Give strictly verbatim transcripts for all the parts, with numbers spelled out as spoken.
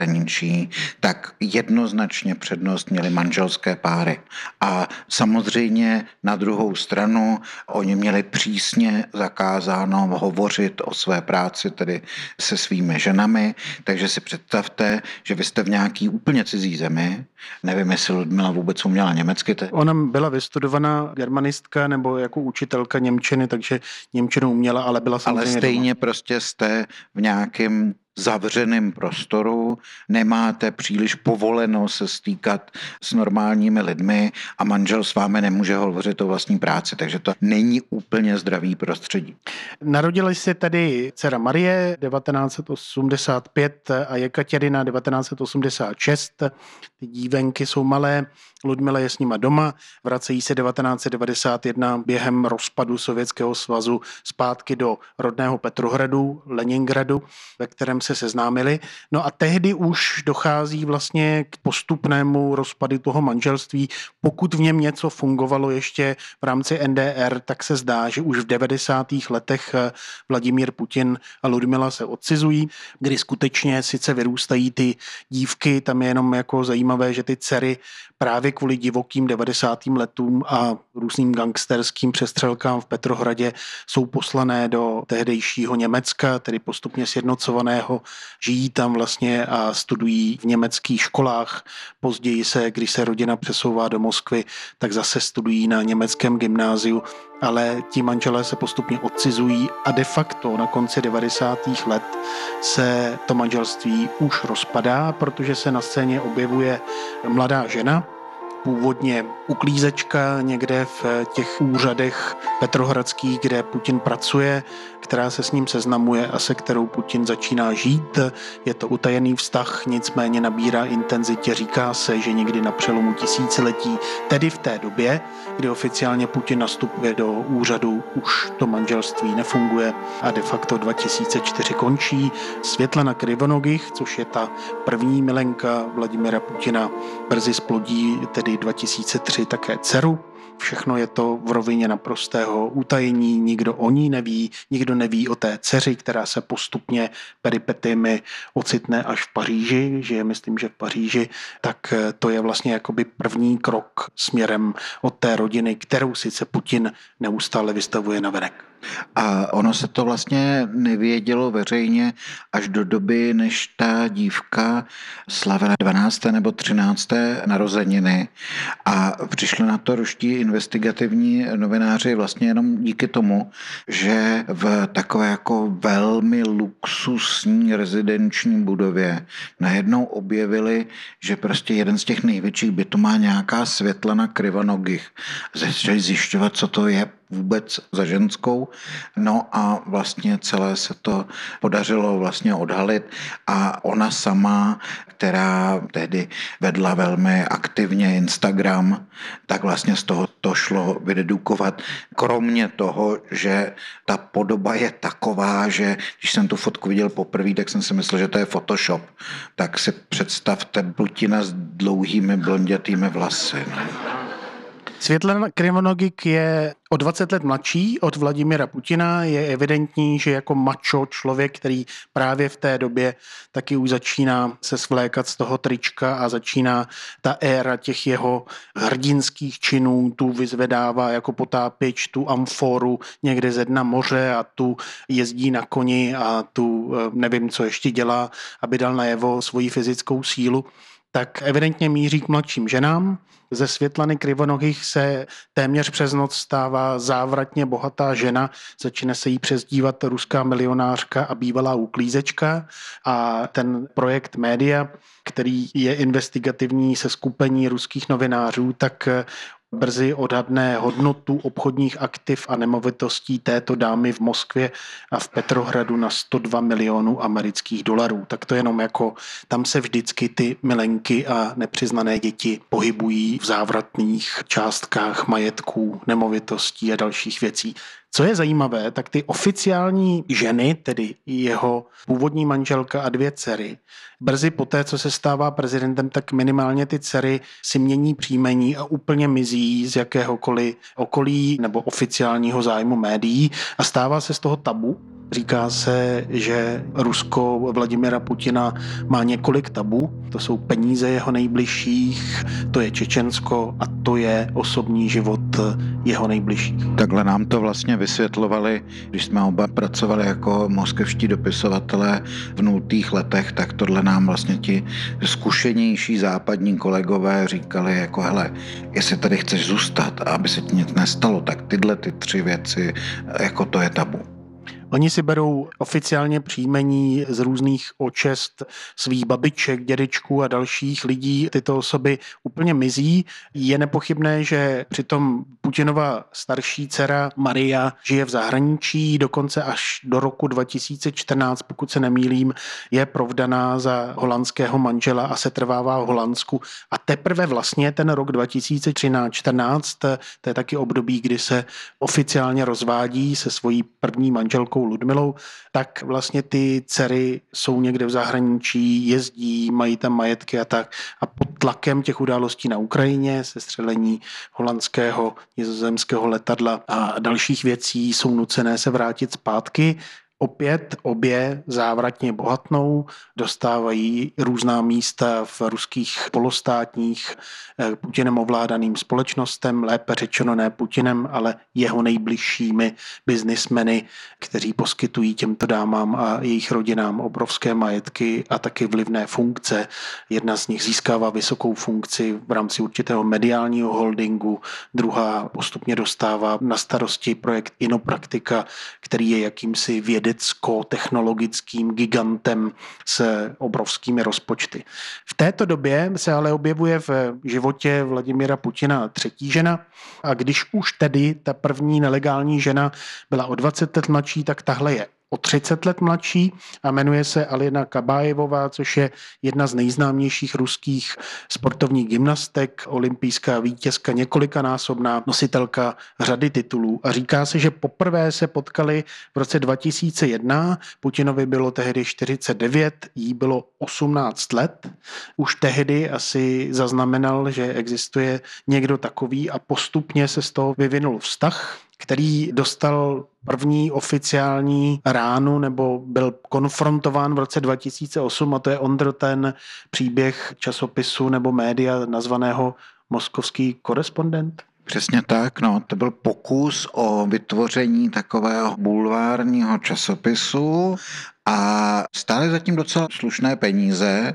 zahraničí, tak jednoznačně přednost měly manželské páry. A samozřejmě na druhou stranu oni měli přísně zakázáno hovořit o své práci, tedy se svými ženami, takže si představte, že vy jste v nějaký úplně cizí zemi, nevím, jestli Ludmila vůbec uměla německy. Te... Ona byla vystudovaná germanistka nebo jako učitelka němčiny, takže němčinu uměla, ale byla samozřejmě Ale stejně doma. Prostě jste v nějakém zavřeném prostoru, nemáte příliš povoleno se stýkat s normálními lidmi a manžel s vámi nemůže hovořit o vlastní práci, takže to není úplně zdravý prostředí. Narodila se tady dcera Marie devatenáct set osmdesát pět a Jekatěrina devatenáct set osmdesát šest. Ty dívenky jsou malé, Ludmila je s nima doma, vracejí se devatenáct set devadesát jedna během rozpadu Sovětského svazu zpátky do rodného Petrohradu, Leningradu, ve kterém se seznámili. No a tehdy už dochází vlastně k postupnému rozpadu toho manželství. Pokud v něm něco fungovalo ještě v rámci N D R, tak se zdá, že už v devadesátých letech Vladimír Putin a Ludmila se odcizují, kdy skutečně sice vyrůstají ty dívky, tam je jenom jako zajímavé, že ty dcery právě kvůli divokým devadesátým letům a různým gangsterským přestřelkám v Petrohradě jsou poslané do tehdejšího Německa, tedy postupně sjednocovaného, žijí tam vlastně a studují v německých školách. Později se, když se rodina přesouvá do Moskvy, tak zase studují na německém gymnáziu, ale ti manželé se postupně odcizují a de facto na konci devadesátých let se to manželství už rozpadá, protože se na scéně objevuje mladá žena, původně uklízečka někde v těch úřadech petrohradských, kde Putin pracuje, která se s ním seznamuje a se kterou Putin začíná žít. Je to utajený vztah, nicméně nabírá intenzitě. Říká se, že někdy na přelomu tisíciletí, tedy v té době, kdy oficiálně Putin nastupuje do úřadu, už to manželství nefunguje a de facto dva tisíce čtyři končí. Světlana Krivonogich, což je ta první milenka Vladimira Putina, brzy splodí, tedy dva tisíce tři, také dceru. Všechno je to v rovině naprostého utajení, nikdo o ní neví, nikdo neví o té dceři, která se postupně peripetiemi ocitne až v Paříži, že je, myslím, že v Paříži, tak to je vlastně jakoby první krok směrem od té rodiny, kterou sice Putin neustále vystavuje navenek. A ono se to vlastně nevědělo veřejně až do doby, než ta dívka slavila dvanácté nebo třinácté narozeniny a přišli na to ruští investigativní novináři vlastně jenom díky tomu, že v takové jako velmi luxusní rezidenční budově najednou objevili, že prostě jeden z těch největších bytů má nějaká Světlana Krivonogich. Začali zjišťovat, co to je vůbec za ženskou. No a vlastně celé se to podařilo vlastně odhalit a ona sama, která tehdy vedla velmi aktivně Instagram, tak vlastně z toho to šlo vydedukovat. Kromě toho, že ta podoba je taková, že když jsem tu fotku viděl poprvé, tak jsem si myslel, že to je Photoshop. Tak si představte Putina s dlouhými blondětými vlasy. Světlana Krivonogich je o dvacet let mladší od Vladimira Putina. Je evidentní, že jako macho člověk, který právě v té době taky už začíná se svlékat z toho trička a začíná ta éra těch jeho hrdinských činů, tu vyzvedává jako potápěč tu amforu někde ze dna moře a tu jezdí na koni a tu nevím, co ještě dělá, aby dal najevo svoji fyzickou sílu, tak evidentně míří k mladším ženám. Ze Světlany Krivonogich se téměř přes noc stává závratně bohatá žena, začíná se jí přezdívat ruská milionářka a bývalá uklízečka a ten projekt Média, který je investigativní seskupení ruských novinářů, tak brzy odhadne hodnotu obchodních aktiv a nemovitostí této dámy v Moskvě a v Petrohradu na sto dva milionů amerických dolarů. Tak to jenom jako, tam se vždycky ty milenky a nepřiznané děti pohybují v závratných částkách majetků, nemovitostí a dalších věcí. Co je zajímavé, tak ty oficiální ženy, tedy jeho původní manželka a dvě dcery, brzy poté, co se stává prezidentem, tak minimálně ty dcery si mění příjmení a úplně mizí z jakéhokoliv okolí nebo oficiálního zájmu médií a stává se z toho tabu. Říká se, že Rusko Vladimira Putina má několik tabu. To jsou peníze jeho nejbližších, to je Čečensko a to je osobní život jeho nejbližších. Takhle nám to vlastně vysvětlovali, když jsme oba pracovali jako moskevští dopisovatelé v nultých letech, tak tohle nám vlastně ti zkušenější západní kolegové říkali jako hele, jestli tady chceš zůstat a aby se ti nic nestalo, tak tyhle ty tři věci, jako to je tabu. Oni si berou oficiálně příjmení z různých očest svých babiček, dědečků a dalších lidí. Tyto osoby úplně mizí. Je nepochybné, že přitom Putinova starší dcera Maria žije v zahraničí, dokonce až do roku dva tisíce čtrnáct, pokud se nemýlím, je provdaná za holandského manžela a setrvává v Holandsku. A teprve vlastně ten rok dva tisíce třináct čtrnáct, to je taky období, kdy se oficiálně rozvádí se svojí první manželkou Ludmilou, tak vlastně ty dcery jsou někde v zahraničí, jezdí, mají tam majetky a tak. A pod tlakem těch událostí na Ukrajině, sestřelení holandského, nizozemského letadla a dalších věcí jsou nucené se vrátit zpátky. Opět obě závratně bohatnou, dostávají různá místa v ruských polostátních Putinem ovládaným společnostem, lépe řečeno ne Putinem, ale jeho nejbližšími biznismeny, kteří poskytují těmto dámám a jejich rodinám obrovské majetky a taky vlivné funkce. Jedna z nich získává vysokou funkci v rámci určitého mediálního holdingu, druhá postupně dostává na starosti projekt Inopraktika, který je jakýmsi vědecko-technologickým gigantem s obrovskými rozpočty. V této době se ale objevuje v životě Vladimira Putina třetí žena a když už tedy ta první nelegální žena byla o dvacet let mladší, tak tahle je o třicet let mladší a jmenuje se Alina Kabájevová, což je jedna z nejznámějších ruských sportovních gymnastek, olympijská vítězka, několikanásobná nositelka řady titulů. A říká se, že poprvé se potkali v roce dva tisíce jedna, Putinovi bylo tehdy čtyřicet devět, jí bylo osmnáct let. Už tehdy asi zaznamenal, že existuje někdo takový a postupně se z toho vyvinul vztah, který dostal první oficiální ránu nebo byl konfrontován v roce dva tisíce osm a to je ondr ten příběh časopisu nebo média nazvaného Moskovský korespondent. Přesně tak, no, to byl pokus o vytvoření takového bulvárního časopisu a stály zatím docela slušné peníze,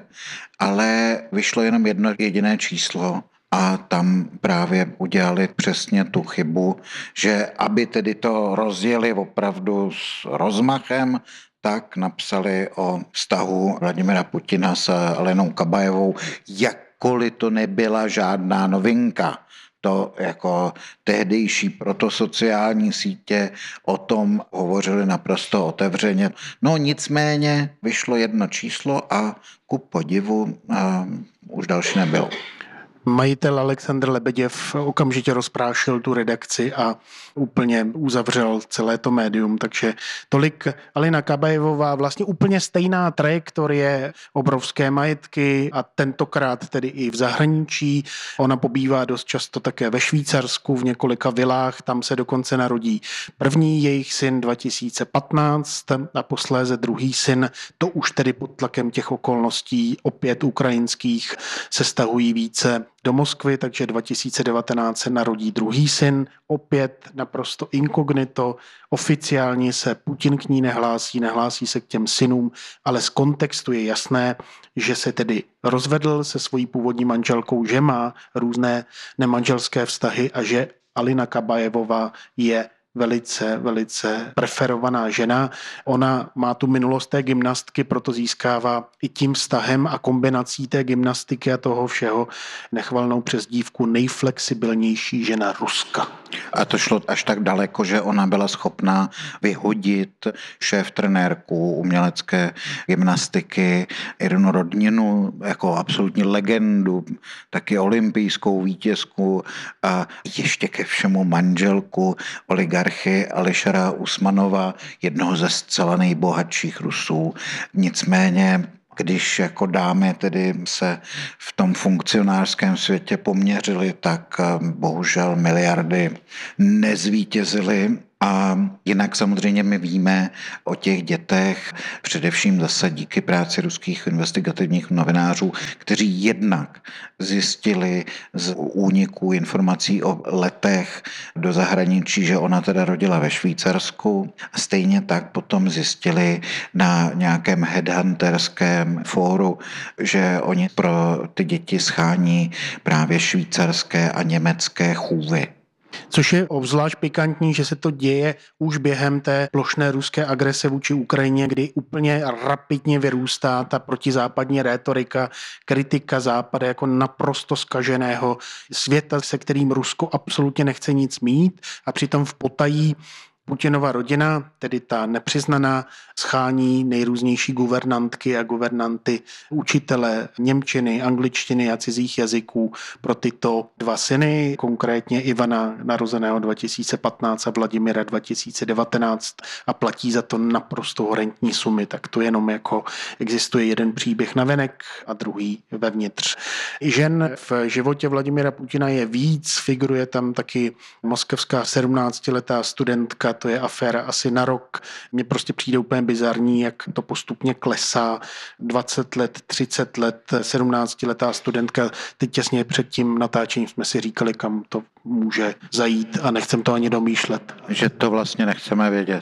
ale vyšlo jenom jedno jediné číslo. A tam právě udělali přesně tu chybu, že aby tedy to rozjeli opravdu s rozmachem, tak napsali o vztahu Vladimira Putina s Alenou Kabajevou, jakkoliv to nebyla žádná novinka. To jako tehdejší protosociální sítě o tom hovořili naprosto otevřeně. No nicméně vyšlo jedno číslo a ku podivu a už další nebylo. Majitel Alexandr Lebeděv okamžitě rozprášil tu redakci a úplně uzavřel celé to médium, takže tolik Alina Kabajevová, vlastně úplně stejná trajektorie, obrovské majetky a tentokrát tedy i v zahraničí. Ona pobývá dost často také ve Švýcarsku v několika vilách, tam se dokonce narodí první jejich syn dva tisíce patnáct a posléze druhý syn, to už tedy pod tlakem těch okolností opět ukrajinských se stahují více do Moskvy, takže dva tisíce devatenáct se narodí druhý syn, opět naprosto inkognito, oficiálně se Putin k ní nehlásí, nehlásí se k těm synům, ale z kontextu je jasné, že se tedy rozvedl se svojí původní manželkou, že má různé nemanželské vztahy a že Alina Kabajevová je velice, velice preferovaná žena. Ona má tu minulost té gymnastky, proto získává i tím vztahem a kombinací té gymnastiky a toho všeho nechvalnou přezdívku nejflexibilnější žena Ruska. A to šlo až tak daleko, že ona byla schopná vyhodit šéf-trenérku umělecké gymnastiky Irinu Rodninu jako absolutní legendu, taky olympijskou vítězku a ještě ke všemu manželku oligarchy Ališera Usmanova, jednoho ze zcela nejbohatších Rusů. Nicméně když jako dámy tedy se v tom funkcionářském světě poměřily, tak bohužel miliardy nezvítězily A jinak samozřejmě my víme o těch dětech, především zase díky práci ruských investigativních novinářů, kteří jednak zjistili z úniků informací o letech do zahraničí, že ona teda rodila ve Švýcarsku. A stejně tak potom zjistili na nějakém headhunterském fóru, že oni pro ty děti schání právě švýcarské a německé chůvy. Což je obzvlášť pikantní, že se to děje už během té plošné ruské agrese vůči Ukrajině, kdy úplně rapidně vyrůstá ta protizápadní rétorika, kritika Západu jako naprosto zkaženého světa, se kterým Rusko absolutně nechce nic mít a přitom v potají Putinova rodina, tedy ta nepřiznaná, schání nejrůznější guvernantky a guvernanty, učitele němčiny, angličtiny a cizích jazyků pro tyto dva syny, konkrétně Ivana narozeného dva tisíce patnáct a Vladimira dva tisíce devatenáct a platí za to naprosto horentní sumy. Tak to jenom jako existuje jeden příběh navenek a druhý vevnitř. Žen v životě Vladimira Putina je víc, figuruje tam taky moskevská sedmnáctiletá studentka, to je aféra asi na rok. Mně prostě přijde úplně bizarní, jak to postupně klesá. dvacet let, třicet let, sedmnáctiletá studentka. Teď těsně před tím natáčením jsme si říkali, kam to může zajít a nechcem to ani domýšlet. Že to vlastně nechceme vědět.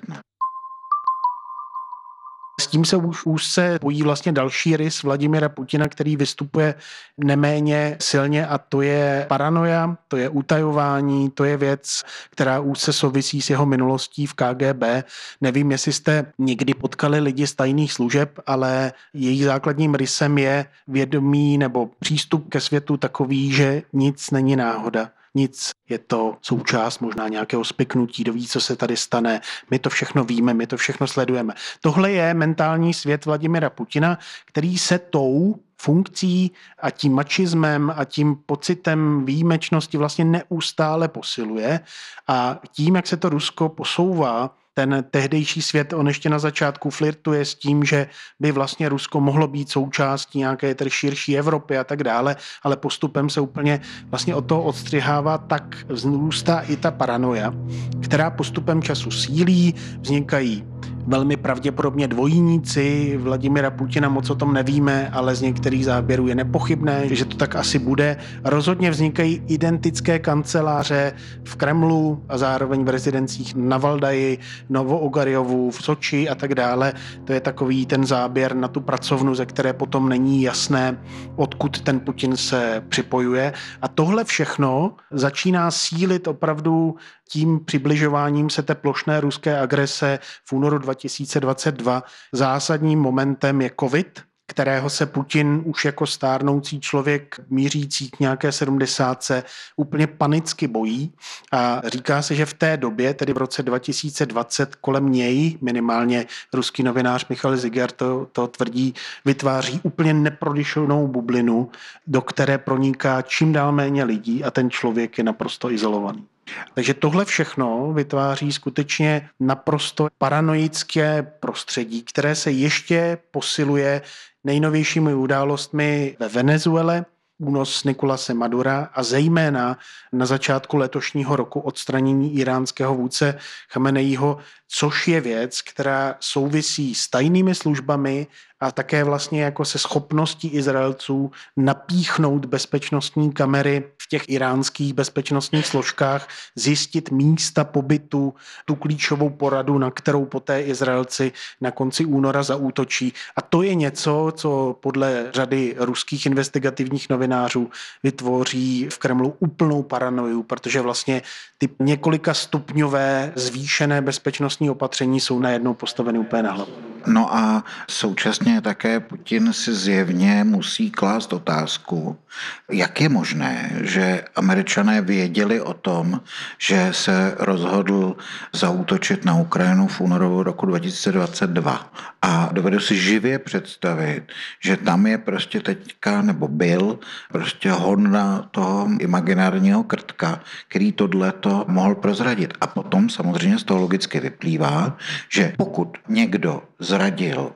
S tím se už úzce pojí vlastně další rys Vladimira Putina, který vystupuje neméně silně a to je paranoia, to je utajování, to je věc, která úzce souvisí s jeho minulostí v K G B. Nevím, jestli jste někdy potkali lidi z tajných služeb, ale jejich základním rysem je vědomí nebo přístup ke světu takový, že nic není náhoda. Nic, je to součást možná nějakého spiknutí, doví, co se tady stane. My to všechno víme, my to všechno sledujeme. Tohle je mentální svět Vladimira Putina, který se tou funkcí a tím mačismem a tím pocitem výjimečnosti vlastně neustále posiluje. A tím, jak se to Rusko posouvá, ten tehdejší svět, on ještě na začátku flirtuje s tím, že by vlastně Rusko mohlo být součástí nějaké tedy širší Evropy a tak dále, ale postupem se úplně vlastně od toho odstřihává, tak vzrůstá i ta paranoia, která postupem času sílí, vznikají velmi pravděpodobně dvojníci Vladimira Putina, moc o tom nevíme, ale z některých záběrů je nepochybné, že to tak asi bude. Rozhodně vznikají identické kanceláře v Kremlu a zároveň v rezidencích na Valdaji, Novoogarjovu, v Soči a tak dále. To je takový ten záběr na tu pracovnu, ze které potom není jasné, odkud ten Putin se připojuje. A tohle všechno začíná sílit opravdu tím přibližováním se té plošné ruské agrese v únoru dva tisíce dvacet dva. Zásadním momentem je covid, kterého se Putin už jako stárnoucí člověk mířící k nějaké sedmdesátce úplně panicky bojí a říká se, že v té době, tedy v roce dva tisíce dvacet, kolem něj, minimálně ruský novinář Michal Zigar to, to tvrdí, vytváří úplně neprodyšenou bublinu, do které proniká čím dál méně lidí a ten člověk je naprosto izolovaný. Takže tohle všechno vytváří skutečně naprosto paranoické prostředí, které se ještě posiluje nejnovějšími událostmi ve Venezuele, únos Nicolase Madura a zejména na začátku letošního roku odstranění iránského vůdce Chameneího, což je věc, která souvisí s tajnými službami a také vlastně jako se schopností Izraelců napíchnout bezpečnostní kamery v těch iránských bezpečnostních složkách, zjistit místa pobytu, tu klíčovou poradu, na kterou poté Izraelci na konci února zaútočí. A to je něco, co podle řady ruských investigativních novinářů vytvoří v Kremlu úplnou paranoju, protože vlastně ty několika stupňové zvýšené bezpečnostní opatření jsou najednou postaveny úplně na hlavu. No a současně také Putin si zjevně musí klást otázku, jak je možné, že Američané věděli o tom, že se rozhodl zaútočit na Ukrajinu v únoru roku dva tisíce dvacet dva. A dovedu si živě představit, že tam je prostě teďka, nebo byl, prostě honda toho imaginárního krtka, který tohleto mohl prozradit. A potom samozřejmě z toho logicky vyplývá, že pokud někdo zradil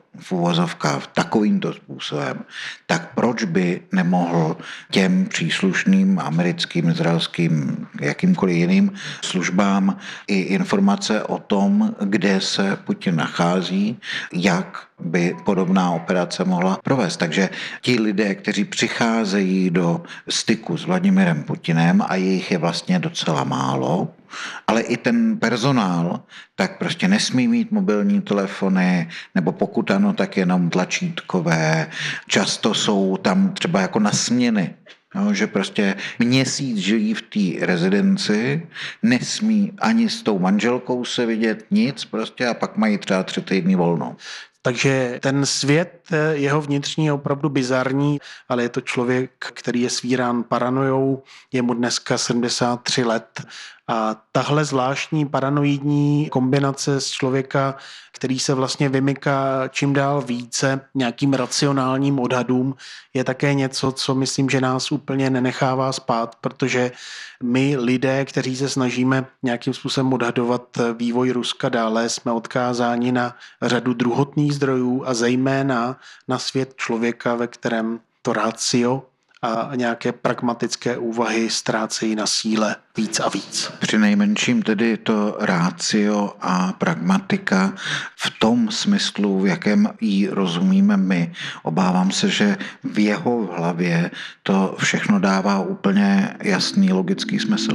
v uvozovkách takovýmto způsobem, tak proč by nemohl těm příslušným americkým, izraelským, jakýmkoliv jiným službám i informace o tom, kde se Putin nachází, jak by podobná operace mohla provést. Takže ti lidé, kteří přicházejí do styku s Vladimirem Putinem, a jejich je vlastně docela málo, ale i ten personál, tak prostě nesmí mít mobilní telefony, nebo pokud ano, tak jenom tlačítkové. Často jsou tam třeba jako na směny, no, že prostě měsíc žijí v té rezidenci, nesmí ani s tou manželkou se vidět nic prostě a pak mají třeba tři týdny volno. Takže ten svět jeho vnitřní je opravdu bizarní, ale je to člověk, který je svírán paranojou, je mu dneska sedmdesát tři let. A tahle zvláštní paranoidní kombinace z člověka, který se vlastně vymyká čím dál více nějakým racionálním odhadům, je také něco, co myslím, že nás úplně nenechává spát, protože my lidé, kteří se snažíme nějakým způsobem odhadovat vývoj Ruska dále, jsme odkázáni na řadu druhotných zdrojů a zejména na svět člověka, ve kterém to ratio a nějaké pragmatické úvahy ztrácejí na síle víc a víc. Při nejmenším tedy to ratio a pragmatika v tom smyslu, v jakém ji rozumíme my. Obávám se, že v jeho hlavě to všechno dává úplně jasný logický smysl.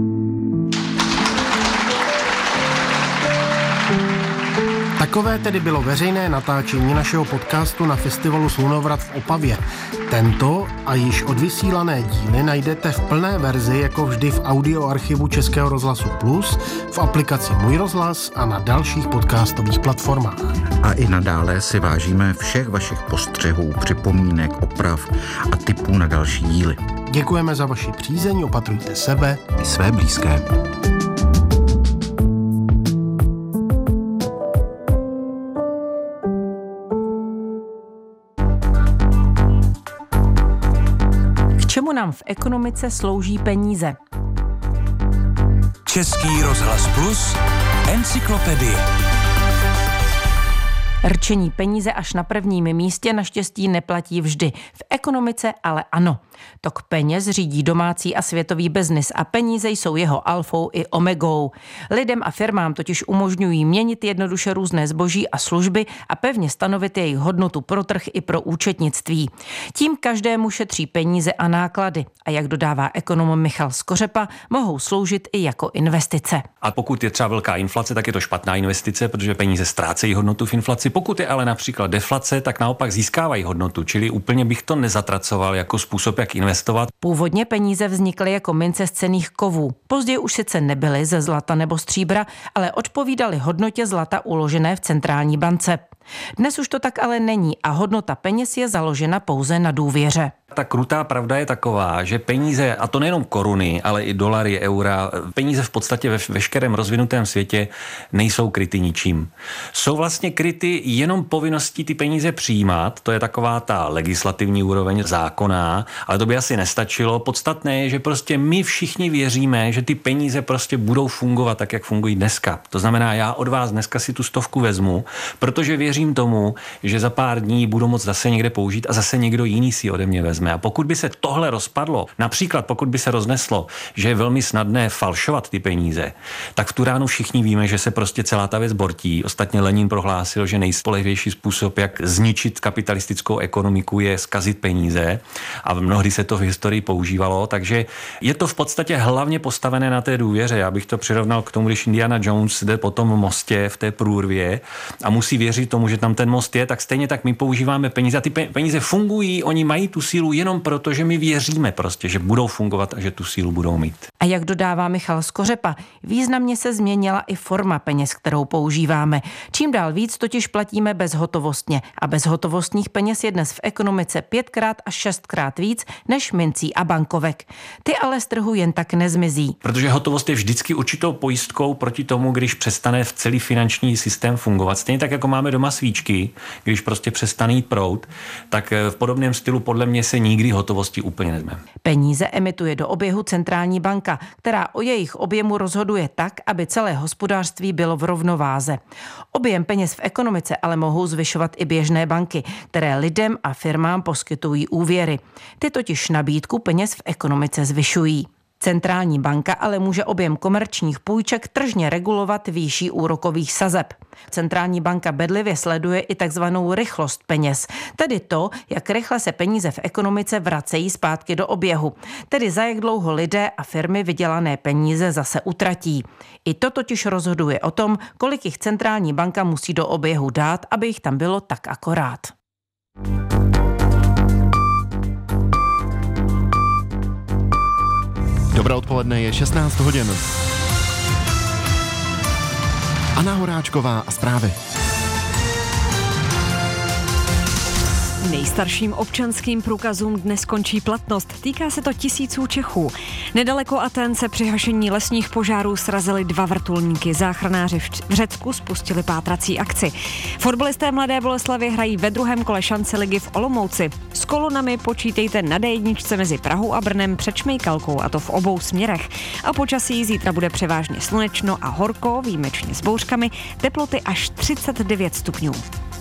Takové tedy bylo veřejné natáčení našeho podcastu na festivalu Slunovrat v Opavě. Tento a již odvysílané díly najdete v plné verzi jako vždy v audioarchivu Českého rozhlasu Plus, v aplikaci Můj rozhlas a na dalších podcastových platformách. A i nadále si vážíme všech vašich postřehů, připomínek, oprav a tipů na další díly. Děkujeme za vaši přízeň, opatrujte sebe i své blízké. Čemu nám v ekonomice slouží peníze? Český rozhlas Plus, encyklopedie. Rčení peníze až na prvním místě naštěstí neplatí vždy. V ekonomice ale ano. Tok peněz řídí domácí a světový biznis a peníze jsou jeho alfou i omegou. Lidem a firmám totiž umožňují měnit jednoduše různé zboží a služby a pevně stanovit jejich hodnotu pro trh i pro účetnictví. Tím každému šetří peníze a náklady a jak dodává ekonom Michal Skořepa, mohou sloužit i jako investice. A pokud je třeba velká inflace, tak je to špatná investice, protože peníze ztrácejí hodnotu v inflaci. Pokud je ale například deflace, tak naopak získávají hodnotu, čili úplně bych to nezatracoval jako způsob, jak investovat. Původně peníze vznikly jako mince z cenných kovů. Později už sice nebyly ze zlata nebo stříbra, ale odpovídaly hodnotě zlata uložené v centrální bance. Dnes už to tak ale není a hodnota peněz je založena pouze na důvěře. Ta krutá pravda je taková, že peníze, a to nejenom koruny, ale i dolary, eura, peníze v podstatě ve veškerém rozvinutém světě nejsou kryty ničím. Jsou vlastně kryty jenom povinností ty peníze přijímat, to je taková ta legislativní úroveň zákonná, ale to by asi nestačilo. Podstatné je, že prostě my všichni věříme, že ty peníze prostě budou fungovat tak, jak fungují dneska. To znamená, já od vás dneska si tu stovku vezmu, protože věřím tomu, že za pár dní budu moct zase někde použít a zase někdo jiný si ode mě vezme. A pokud by se tohle rozpadlo, například pokud by se rozneslo, že je velmi snadné falšovat ty peníze, tak v tu ránu všichni víme, že se prostě celá ta věc bortí. Ostatně Lenin prohlásil, že nejspolehlivější způsob, jak zničit kapitalistickou ekonomiku, je zkazit peníze a mnohdy se to v historii používalo, takže je to v podstatě hlavně postavené na té důvěře. Já bych to přirovnal k tomu, když Indiana Jones jde po tom mostě v té průrvě a musí věřit tomu, že tam ten most je, tak stejně tak my používáme peníze a ty peníze fungují, oni mají tu sílu jenom proto, že my věříme prostě, že budou fungovat a že tu sílu budou mít. A jak dodává Michal Skořepa, významně se změnila i forma peněz, kterou používáme. Čím dál víc totiž platíme bezhotovostně a bezhotovostních peněz je dnes v ekonomice pětkrát až šestkrát víc než mincí a bankovek. Ty ale z trhu jen tak nezmizí. Protože hotovost je vždycky určitou pojistkou proti tomu, když přestane v celý finanční systém fungovat. Stejně tak, jako máme doma doma svíčky, když prostě přestane jít proud, tak v podobném stylu podle mě se nikdy hotovosti úplně nezme. Peníze emituje do oběhu centrální banka, která o jejich objemu rozhoduje tak, aby celé hospodářství bylo v rovnováze. Objem peněz v ekonomice ale mohou zvyšovat i běžné banky, které lidem a firmám poskytují úvěry. Ty totiž nabídku peněz v ekonomice zvyšují. Centrální banka ale může objem komerčních půjček tržně regulovat výší úrokových sazeb. Centrální banka bedlivě sleduje i takzvanou rychlost peněz, tedy to, jak rychle se peníze v ekonomice vracejí zpátky do oběhu, tedy za jak dlouho lidé a firmy vydělané peníze zase utratí. I to totiž rozhoduje o tom, kolik jich centrální banka musí do oběhu dát, aby jich tam bylo tak akorát. Dobré odpoledne, je šestnáct hodin. Anna Horáčková a zprávy. Nejstarším občanským průkazům dnes končí platnost. Týká se to tisíců Čechů. Nedaleko Aten se při hašení lesních požárů srazily dva vrtulníky. Záchranáři v Řecku spustili pátrací akci. Fotbalisté Mladé Boleslavi hrají ve druhém kole šance ligy v Olomouci. S kolonami počítejte na dé jedničce mezi Prahou a Brnem před Šmejkalkou, a to v obou směrech. A počasí zítra bude převážně slunečno a horko, výjimečně s bouřkami, teploty až třicet devět stupňů.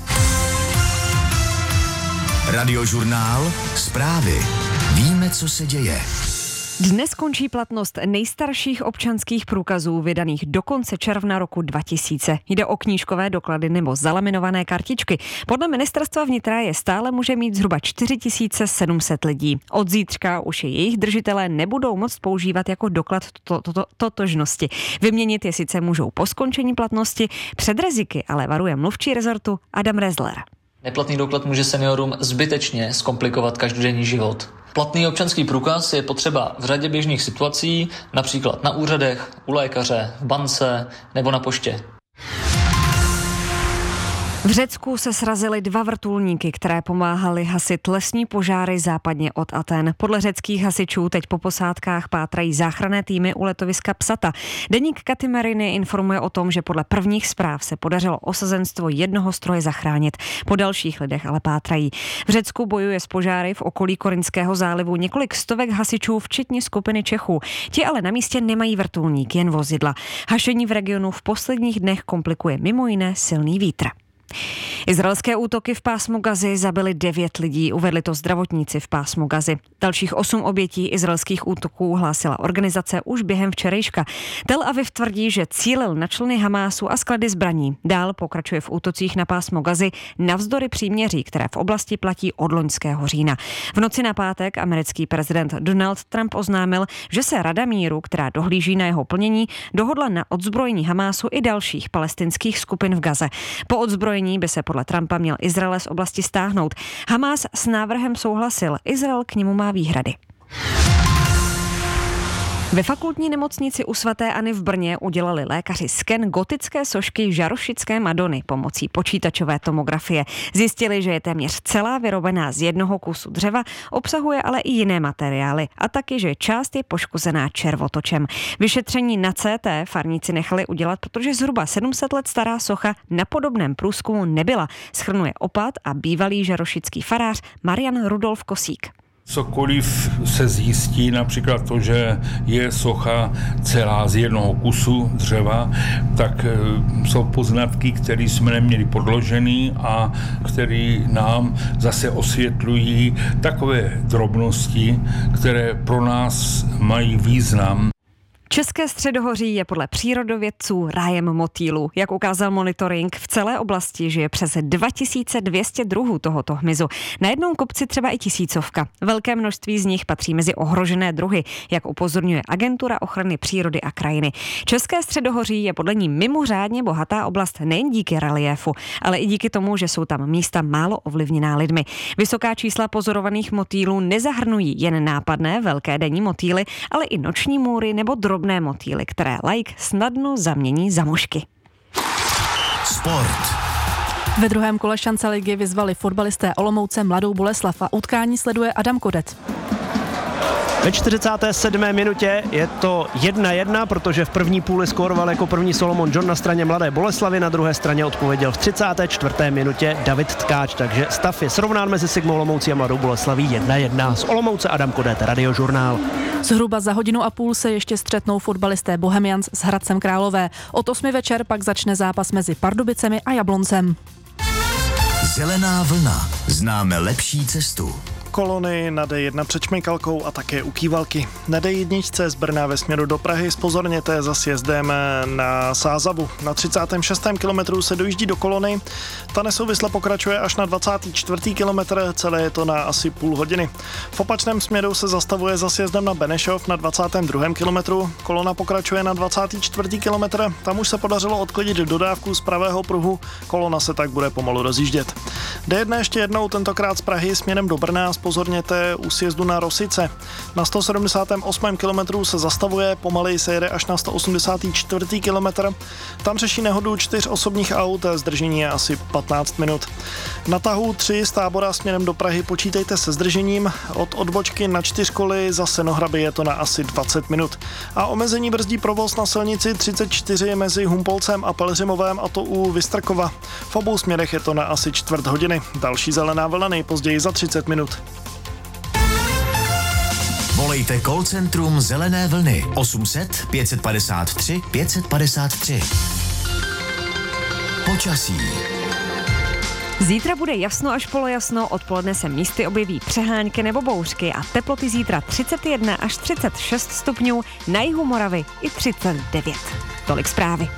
Radiožurnál, zprávy. Víme, co se děje. Dnes končí platnost nejstarších občanských průkazů vydaných do konce června roku dva tisíce. Jde o knížkové doklady nebo zalaminované kartičky. Podle ministerstva vnitra je stále může mít zhruba čtyři tisíce sedm set lidí. Od zítřka už je jejich držitelé nebudou moct používat jako doklad to, to, to, totožnosti. Vyměnit je sice můžou po skončení platnosti, před riziky ale varuje mluvčí rezortu Adam Rezler. Neplatný doklad může seniorům zbytečně zkomplikovat každodenní život. Platný občanský průkaz je potřeba v řadě běžných situací, například na úřadech, u lékaře, v bance nebo na poště. V Řecku se srazily dva vrtulníky, které pomáhaly hasit lesní požáry západně od Aten. Podle řeckých hasičů teď po posádkách pátrají záchranné týmy u letoviska Psata. Deník Katimeriny informuje o tom, že podle prvních zpráv se podařilo osazenstvo jednoho stroje zachránit. Po dalších lidech ale pátrají. V Řecku bojuje s požáry v okolí Korinského zálivu několik stovek hasičů, včetně skupiny Čechů. Ti ale na místě nemají vrtulník, jen vozidla. Hašení v regionu v posledních dnech komplikuje mimo jiné silný vítr. Izraelské útoky v pásmu Gazy zabily devět lidí, uvedli to zdravotníci v pásmu Gazy. Dalších osm obětí izraelských útoků hlásila organizace už během včerejška. Tel Aviv tvrdí, že cílil na členy Hamásu a sklady zbraní. Dál pokračuje v útocích na pásmo Gazy navzdory příměří, které v oblasti platí od loňského října. V noci na pátek americký prezident Donald Trump oznámil, že se Rada míru, která dohlíží na jeho plnění, dohodla na odzbrojení Hamásu i dalších palestinských skupin v Gaze. Po odzbrojení by se podle Trumpa měl Izrael z oblasti stáhnout. Hamás s návrhem souhlasil, Izrael k němu má výhrady. Ve fakultní nemocnici u svaté Anny v Brně udělali lékaři sken gotické sošky žarošické Madony pomocí počítačové tomografie. Zjistili, že je téměř celá vyrobená z jednoho kusu dřeva, obsahuje ale i jiné materiály a taky, že část je poškozená červotočem. Vyšetření na C T farníci nechali udělat, protože zhruba sedm set let stará socha na podobném průzkumu nebyla, shrnuje opat a bývalý žarošický farář Marian Rudolf Kosík. Cokoliv se zjistí, například to, že je socha celá z jednoho kusu dřeva, tak jsou poznatky, které jsme neměli podložený a které nám zase osvětlují takové drobnosti, které pro nás mají význam. České středohoří je podle přírodovědců rájem motýlů. Jak ukázal monitoring, v celé oblasti žije přes dva tisíce dvě stě druhů tohoto hmyzu. Na jednom kopci třeba i tisícovka. Velké množství z nich patří mezi ohrožené druhy, jak upozorňuje Agentura ochrany přírody a krajiny. České středohoří je podle ní mimořádně bohatá oblast nejen díky reliéfu, ale i díky tomu, že jsou tam místa málo ovlivněná lidmi. Vysoká čísla pozorovaných motýlů nezahrnují jen nápadné velké denní motýly, ale i noční můry nebo drobné motýly, které laik snadno zamění za mušky. Sport. Ve druhém kole šance ligy vyzvali fotbalisté Olomouce Mladou Boleslav a utkání sleduje Adam Kodet. Ve čtyřicáté sedmé minutě je to jedna jedna, protože v první půli skóroval jako první Solomon John na straně Mladé Boleslavi, na druhé straně odpověděl v třicáté čtvrté minutě David Tkáč, takže stav je srovnán mezi Sigmou Olomoucí a Mladou Boleslaví jedna jedna. Z Olomouce Adam Kodete, Radiožurnál. Zhruba za hodinu a půl se ještě střetnou fotbalisté Bohemians s Hradcem Králové. Od osmi večer pak začne zápas mezi Pardubicemi a Jabloncem. Zelená vlna. Známe lepší cestu. Kolony na dé jedna před Šmejkalkou a také u Kývalky. Na dé jedna z Brna ve směru do Prahy zpozorněte za sjezdem na Sázavu. Na třicátém šestém kilometru se dojíždí do kolony. Ta nesouvisle pokračuje až na dvacátý čtvrtý kilometr, celé je to na asi půl hodiny. V opačném směru se zastavuje za sjezdem na Benešov na dvacátém druhém kilometru. Kolona pokračuje na dvacátý čtvrtý kilometr. Tam už se podařilo odklidit dodávku z pravého pruhu. Kolona se tak bude pomalu rozjíždět. dé jedna ještě jednou, tentokrát z Prahy směrem do Brna. Pozorněte u sjezdu na Rosice. Na sto sedmdesátém osmém kilometru se zastavuje, pomaleji se jede až na sto osmdesátý čtvrtý kilometr. Tam řeší nehodu čtyř osobních aut, zdržení je asi patnáct minut. Na tahu tři z Tábora směrem do Prahy počítejte se zdržením. Od odbočky na čtyřkoly za Senohraby je to na asi dvacet minut. A omezení brzdí provoz na silnici třicet čtyři mezi Humpolcem a Pelhřimovem, a to u Vystrkova. V obou směrech je to na asi čtvrt hodiny. Další zelená vlna nejpozději za třicet minut. Volejte call centrum Zelené vlny osm set pět padesát tři pět padesát tři. Počasí. Zítra bude jasno až polojasno, odpoledne se místy objeví přehánky nebo bouřky a teploty zítra třicet jedna až třicet šest stupňů, na jihu Moravy i třicet devět. Tolik zprávy.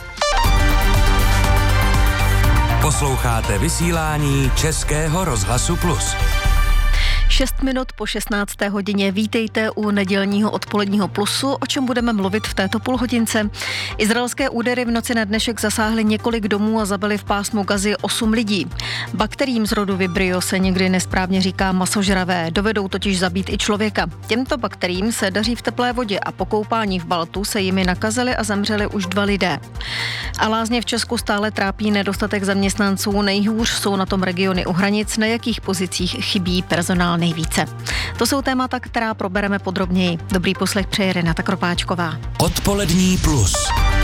Posloucháte vysílání Českého rozhlasu Plus. šest minut po šestnácté hodině vítejte u nedělního odpoledního Plusu, o čem budeme mluvit v této půlhodince. Izraelské údery v noci na dnešek zasáhly několik domů a zabily v pásmu Gazy osm lidí. Bakteriím z rodu Vibrio se někdy nesprávně říká masožravé, dovedou totiž zabít i člověka. Těmto bakteriím se daří v teplé vodě a po koupání v Baltu se jimi nakazili a zemřeli už dva lidé. A lázně v Česku stále trápí nedostatek zaměstnanců, nejhůř jsou na tom regiony u hranic, na jakých pozicích chybí personál nejvíce. To jsou témata, která probereme podrobněji. Dobrý poslech přeje Renata Kropáčková. Odpolední Plus.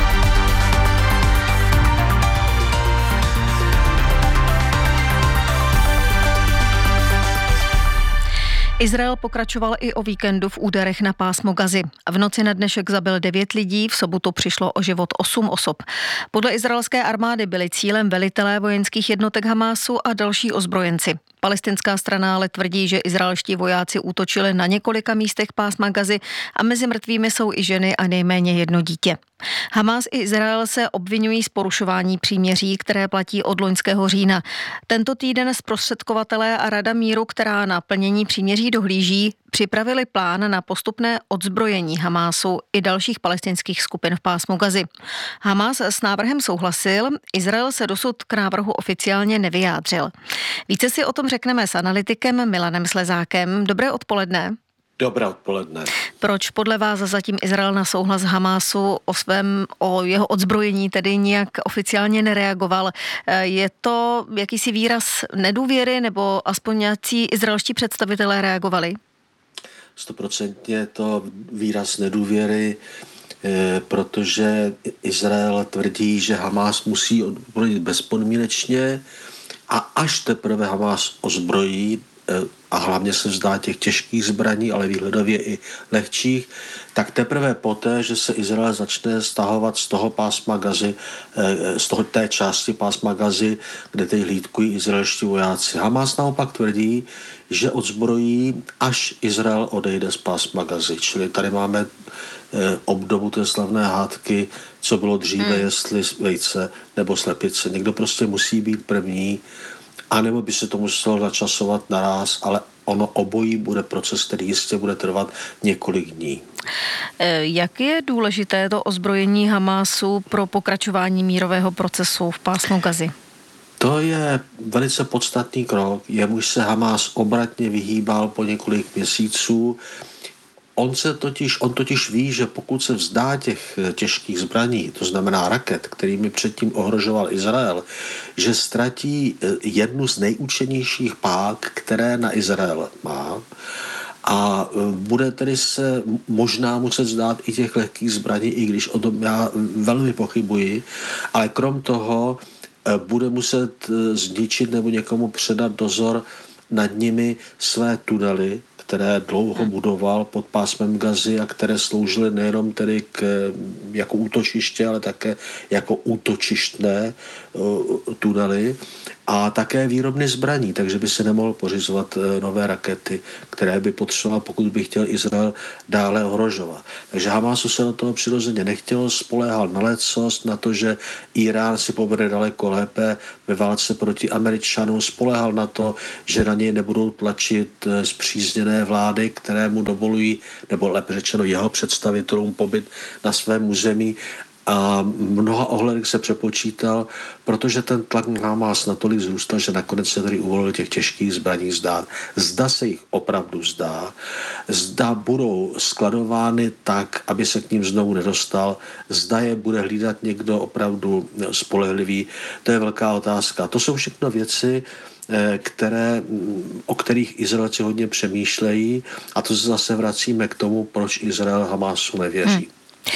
Izrael pokračoval i o víkendu v úderech na pásmo Gazy. V noci na dnešek zabil devět lidí, v sobotu přišlo o život osm osob. Podle izraelské armády byli cílem velitelé vojenských jednotek Hamásu a další ozbrojenci. Palestinská strana ale tvrdí, že izraelští vojáci útočili na několika místech pásma Gazy a mezi mrtvými jsou i ženy a nejméně jedno dítě. Hamás i Izrael se obvinují z porušování příměří, které platí od loňského října. Tento týden zprostředkovatelé a Rada míru, která na plnění příměří dohlíží, připravili plán na postupné odzbrojení Hamásu i dalších palestinských skupin v pásmu Gazy. Hamás s návrhem souhlasil, Izrael se dosud k návrhu oficiálně nevyjádřil. Více si o tom řekneme s analytikem Milanem Slezákem. Dobré odpoledne. Dobré odpoledne. Proč podle vás zatím Izrael na souhlas Hamásu o svém, o jeho odzbrojení tedy nijak oficiálně nereagoval? Je to jakýsi výraz nedůvěry nebo aspoň nějací izraelští představitelé reagovali? Stoprocentně je to výraz nedůvěry, protože Izrael tvrdí, že Hamás musí odbrojit bezpodmínečně a až teprve Hamás ozbrojí a hlavně se vzdá těch těžkých zbraní, ale výhledově i lehčích, tak teprve poté, že se Izrael začne stahovat z toho pásma Gazy, z toho té části pásma Gazy, kde teď hlídkují izraelští vojáci. Hamás naopak tvrdí, že odzbrojí, až Izrael odejde z pásma Gazy. Čili tady máme obdobu té slavné hádky, co bylo dříve, hmm. jestli vejce nebo slepice. Někdo prostě musí být první, anebo by se to muselo načasovat naráz, ale ono obojí bude proces, který jistě bude trvat několik dní. Jak je důležité to ozbrojení Hamásu pro pokračování mírového procesu v pásmu Gazy? To je velice podstatný krok, jemuž se Hamás obratně vyhýbal po několik měsíců. On, se totiž, on totiž ví, že pokud se vzdá těch těžkých zbraní, to znamená raket, kterými předtím ohrožoval Izrael, že ztratí jednu z nejúčinnějších pák, které na Izrael má. A A bude tedy se možná muset zdát i těch lehkých zbraní, i když o tom já velmi pochybuji, ale krom toho bude muset zničit nebo někomu předat dozor nad nimi své tunely, které dlouho budoval pod pásmem Gazy a které sloužily nejenom tedy k, jako útočiště, ale také jako útočištné uh, tunely a také výrobny zbraní, takže by se nemohl pořizovat uh, nové rakety, které by potřeboval, pokud by chtěl Izrael dále ohrožovat. Takže Hamasu se do toho přirozeně nechtělo, spoléhal na lecost, na to, že Irán si povede daleko lépe ve válce proti Američanům, spoléhal na to, že na něj nebudou tlačit uh, spřízněné vlády, které mu dovolují, nebo lépe řečeno jeho představitelům pobyt na svém území a mnoha ohledech se přepočítal, protože ten tlak na Hamas natolik zrůstal, že nakonec se tady uvolil těch těžkých zbraní zdát. Zda se jich opravdu zdá, zda budou skladovány tak, aby se k ním znovu nedostal, zda je bude hlídat někdo opravdu spolehlivý, to je velká otázka. To jsou všechno věci, které, o kterých Izraelci hodně přemýšlejí a to se zase vracíme k tomu, proč Izrael Hamasu nevěří. Hmm.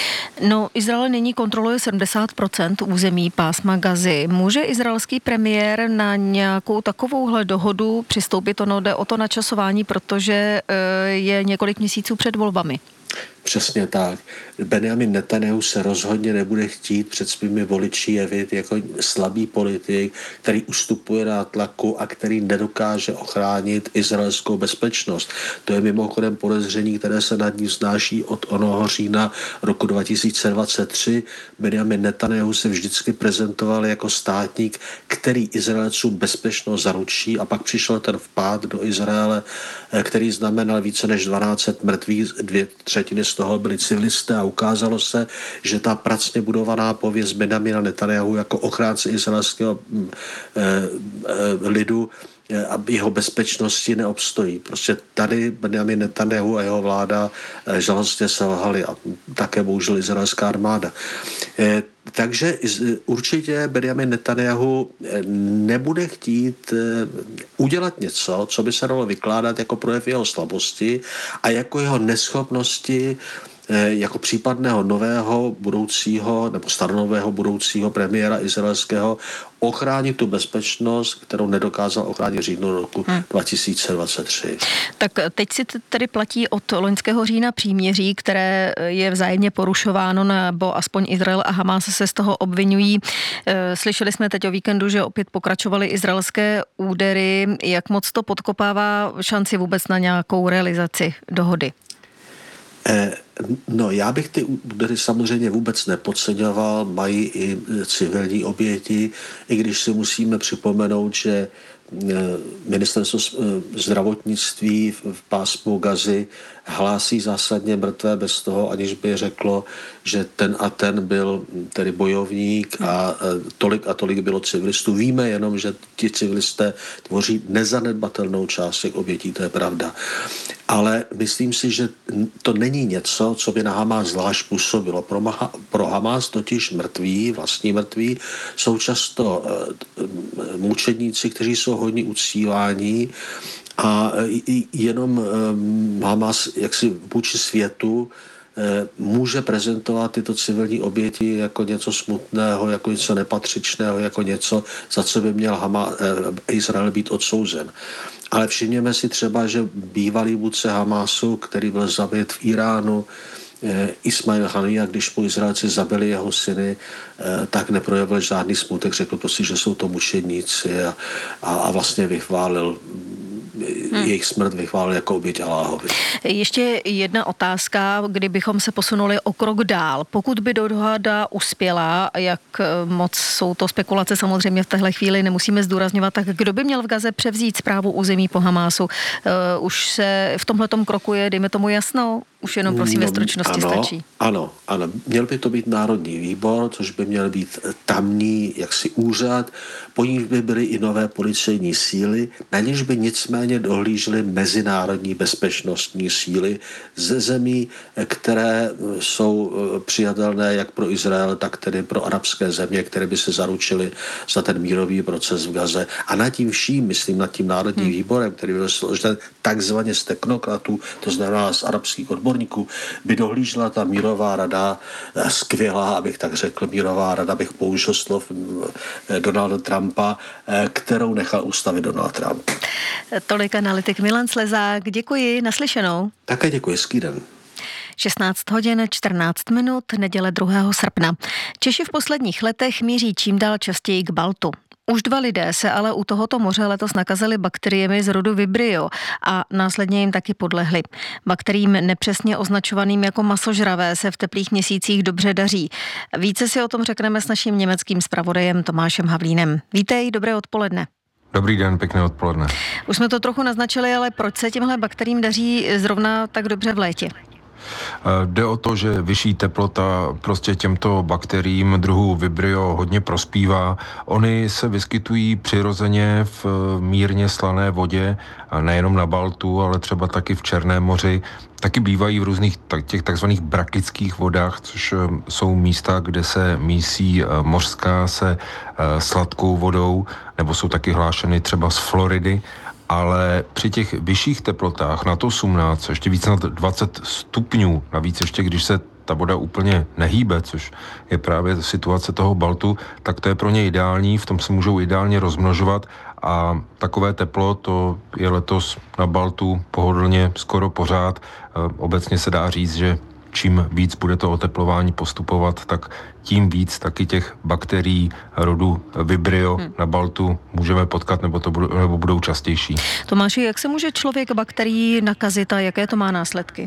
No, Izrael nyní kontroluje sedmdesát procent území pásma Gazy. Může izraelský premiér na nějakou takovouhle dohodu přistoupit? Ono jde o to načasování, protože je několik měsíců před volbami. Přesně tak. Benjamin Netanyahu se rozhodně nebude chtít před svými voliči jevit jako slabý politik, který ustupuje na tlaku a který nedokáže ochránit izraelskou bezpečnost. To je mimochodem podezření, které se nad ním znáší od onoho října roku dva tisíce dvacet tři. Benjamin Netanyahu se vždycky prezentoval jako státník, který Izraelcům bezpečnost zaručí a pak přišel ten vpád do Izraele, který znamenal více než dvanáct set mrtvých, dvě třetiny z toho byli civilisté a ukázalo se, že ta pracně budovaná pověst Benjamina Netanyahu jako ochránce izraelského eh, eh, lidu a jeho bezpečnosti neobstojí. Prostě tady Benjamin Netanyahu a jeho vláda žalostně selhali a také bohužel izraelská armáda. Eh, takže určitě Benjamin Netanyahu nebude chtít udělat něco, co by se dalo vykládat jako projev jeho slabosti a jako jeho neschopnosti jako případného nového budoucího nebo staronového budoucího premiéra izraelského ochránit tu bezpečnost, kterou nedokázal ochránit říjnu roku hmm. dva tisíce dvacet tři. Tak teď si tedy platí od loňského října příměří, které je vzájemně porušováno, nebo aspoň Izrael a Hamas se z toho obvinují. Slyšeli jsme teď o víkendu, že opět pokračovaly izraelské údery. Jak moc to podkopává šanci vůbec na nějakou realizaci dohody? No, já bych ty údery samozřejmě vůbec nepodceňoval, mají i civilní oběti, i když si musíme připomenout, že ministerstvo zdravotnictví v pásmu Gazy hlásí zásadně mrtvé bez toho, aniž by řeklo, že ten a ten byl tedy bojovník a tolik a tolik bylo civilistů. Víme jenom, že ti civilisté tvoří nezanedbatelnou část těch obětí, to je pravda. Ale myslím si, že to není něco, co by na Hamas zvlášť působilo. Pro, Maha, pro Hamas totiž mrtví, vlastní mrtví, jsou často uh, mučedníci, kteří jsou hodně uctíváni a jenom um, Hamas jaksi vůči světu může prezentovat tyto civilní oběti jako něco smutného, jako něco nepatřičného, jako něco, za co by měl Hama, Izrael být odsouzen. Ale všimněme si třeba, že bývalý vůdce Hamasu, který byl zabit v Iránu, Ismail Haniyeh, když mu Izraelci zabili jeho syny, tak neprojevil žádný smutek, řekl prostě, že jsou to mučedníci a, a, a vlastně vychválil Hmm. jejich smrt vychválil jako oběť Alláhovi. Ještě jedna otázka, kdybychom se posunuli o krok dál. Pokud by dohoda uspěla, jak moc jsou to spekulace, samozřejmě v téhle chvíli nemusíme zdůrazňovat, tak kdo by měl v Gaze převzít správu území po Hamásu? Uh, už se v tomhletom kroku je, dejme tomu jasno? Už jenom prosím ve stručnosti ano, stačí. Ano, ano. Měl by to být Národní výbor, což by měl být tamní jaksi úřad, po níž by byly i nové policejní síly, na něž by nicméně dohlížely mezinárodní bezpečnostní síly ze zemí, které jsou přijatelné jak pro Izrael, tak tedy pro arabské země, které by se zaručily za ten mírový proces v Gaze. A nad tím vším, myslím, nad tím Národním hmm. výborem, který byl složen takzvaně z technokratů, to znamená z arabských odborníků, by dohlížela ta mírová rada, skvělá, abych tak řekl, mírová rada, bych použil slov Donalda Trumpa, kterou nechal ustavit Donald Trump. Tolik analytik Milan Slezák, děkuji, naslyšenou. Také děkuji, hezký den. šestnáct hodin čtrnáct minut, neděle druhého srpna. Češi v posledních letech míří čím dál častěji k Baltu. Už dva lidé se ale u tohoto moře letos nakazili bakteriemi z rodu Vibrio a následně jim taky podlehli. Bakteriím nepřesně označovaným jako masožravé se v teplých měsících dobře daří. Více si o tom řekneme s naším německým zpravodajem Tomášem Havlínem. Vítej, dobré odpoledne. Dobrý den, pěkné odpoledne. Už jsme to trochu naznačili, ale proč se těmhle bakteriím daří zrovna tak dobře v létě? Jde o to, že vyšší teplota prostě těmto bakteriím druhu Vibrio hodně prospívá. Oni se vyskytují přirozeně v mírně slané vodě, nejenom na Baltu, ale třeba taky v Černém moři. Taky bývají v různých těch takzvaných brakických vodách, což jsou místa, kde se mísí mořská se sladkou vodou, nebo jsou taky hlášeny třeba z Floridy. Ale při těch vyšších teplotách nad osmnáct, ještě víc nad dvacet stupňů, navíc ještě když se ta voda úplně nehýbe, což je právě situace toho Baltu, tak to je pro ně ideální, v tom se můžou ideálně rozmnožovat a takové teplo, to je letos na Baltu pohodlně skoro pořád. Obecně se dá říct, že čím víc bude to oteplování postupovat, tak tím víc taky těch bakterií rodu Vibrio hmm. na Baltu můžeme potkat, nebo to budou, nebo budou častější. Tomáši, jak se může člověk bakterií nakazit a jaké to má následky?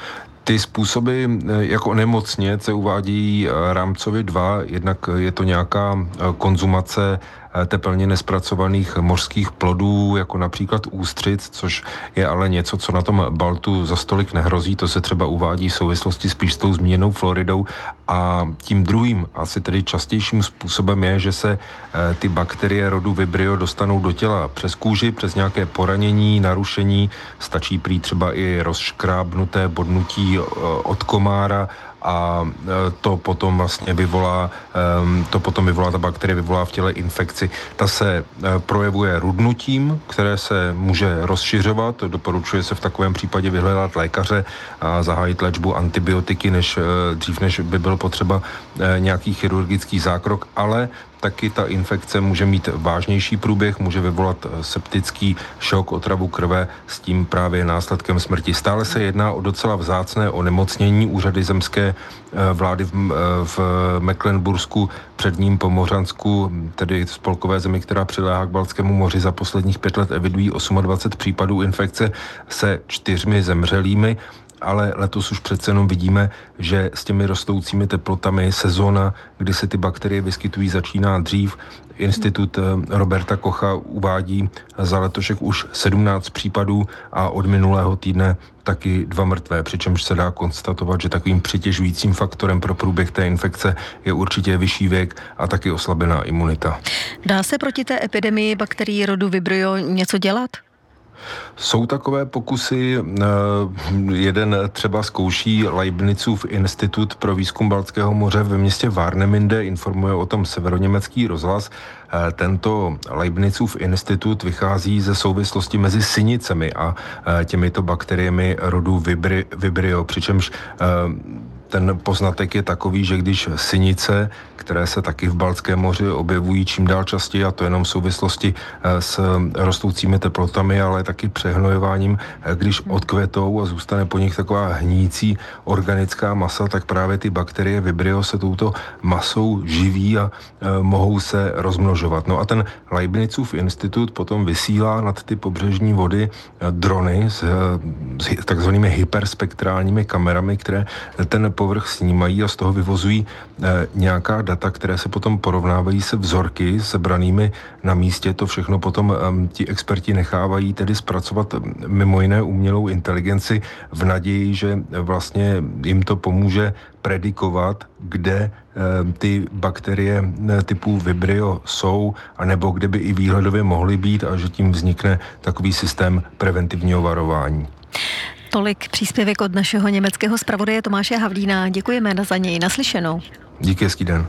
Ty způsoby jako onemocnět se uvádí rámcově dva. Jednak je to nějaká konzumace tepelně nespracovaných mořských plodů, jako například ústřic, což je ale něco, co na tom Baltu za stolik nehrozí. To se třeba uvádí v souvislosti spíš s tou zmíněnou Floridou. A tím druhým, asi tedy častějším způsobem je, že se ty bakterie rodu Vibrio dostanou do těla přes kůži, přes nějaké poranění, narušení. Stačí prý třeba i rozškrábnuté bodnutí od komára, a to potom vlastně vyvolá, to potom vyvolá, ta bakterie vyvolá v těle infekci. Ta se projevuje rudnutím, které se může rozšiřovat. Doporučuje se v takovém případě vyhledat lékaře a zahájit léčbu antibiotiky, než dřív, než by byl potřeba nějaký chirurgický zákrok, ale taky ta infekce může mít vážnější průběh, může vyvolat septický šok, otravu krve, s tím právě následkem smrti. Stále se jedná o docela vzácné onemocnění. Úřady zemské vlády v, v Mecklenbursku, předním Pomořansku, tedy spolkové zemi, která přiléhá k Baltskému moři, za posledních pět let evidují dvacet osm případů infekce se čtyřmi zemřelými. Ale letos už přece jenom vidíme, že s těmi rostoucími teplotami sezóna, kdy se ty bakterie vyskytují, začíná dřív. Institut Roberta Kocha uvádí za letošek už sedmnáct případů a od minulého týdne taky dva mrtvé, přičemž se dá konstatovat, že takovým přitěžujícím faktorem pro průběh té infekce je určitě vyšší věk a taky oslabená imunita. Dá se proti té epidemii bakterií rodu Vibrio něco dělat? Jsou takové pokusy, jeden třeba zkouší Leibnizův institut pro výzkum Baltského moře ve městě Warnemünde, informuje o tom severoněmecký rozhlas. Tento Leibnizův institut vychází ze souvislosti mezi sinicemi a těmito bakteriemi rodu Vibri, Vibrio, přičemž ten poznatek je takový, že když sinice, které se taky v Baltském moři objevují čím dál častěji, a to jenom v souvislosti s rostoucími teplotami, ale taky přehnojováním, když odkvetou a zůstane po nich taková hníjící organická masa, tak právě ty bakterie Vibrio se touto masou živí a mohou se rozmnožovat. No a ten Leibnizův institut potom vysílá nad ty pobřežní vody drony s, s takzvanými hyperspektrálními kamerami, které ten povrch snímají a z toho vyvozují nějaká data, které se potom porovnávají se vzorky sebranými na místě. To všechno potom ti experti nechávají tedy zpracovat mimo jiné umělou inteligenci v naději, že vlastně jim to pomůže predikovat, kde ty bakterie typu Vibrio jsou, anebo kde by i výhledově mohly být a že tím vznikne takový systém preventivního varování. Tolik příspěvek od našeho německého zpravodaje Tomáše Havlína. Děkujeme za něj. Naslyšenou. Díky, hezký den.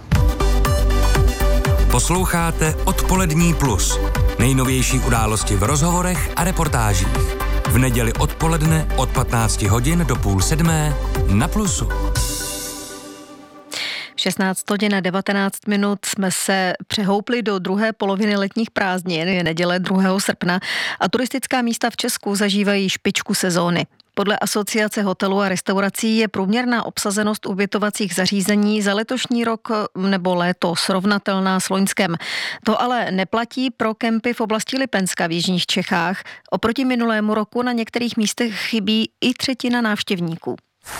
Posloucháte Odpolední plus. Nejnovější události v rozhovorech a reportážích. V neděli odpoledne od patnácti hodin do půl sedmé na Plusu. šestnáct hodin a devatenáct minut jsme se přehoupli do druhé poloviny letních prázdnin, je neděle druhého srpna a turistická místa v Česku zažívají špičku sezóny. Podle Asociace hotelů a restaurací je průměrná obsazenost ubytovacích zařízení za letošní rok nebo léto srovnatelná s loňskem. To ale neplatí pro kempy v oblasti Lipenska v jižních Čechách. Oproti minulému roku na některých místech chybí i třetina návštěvníků.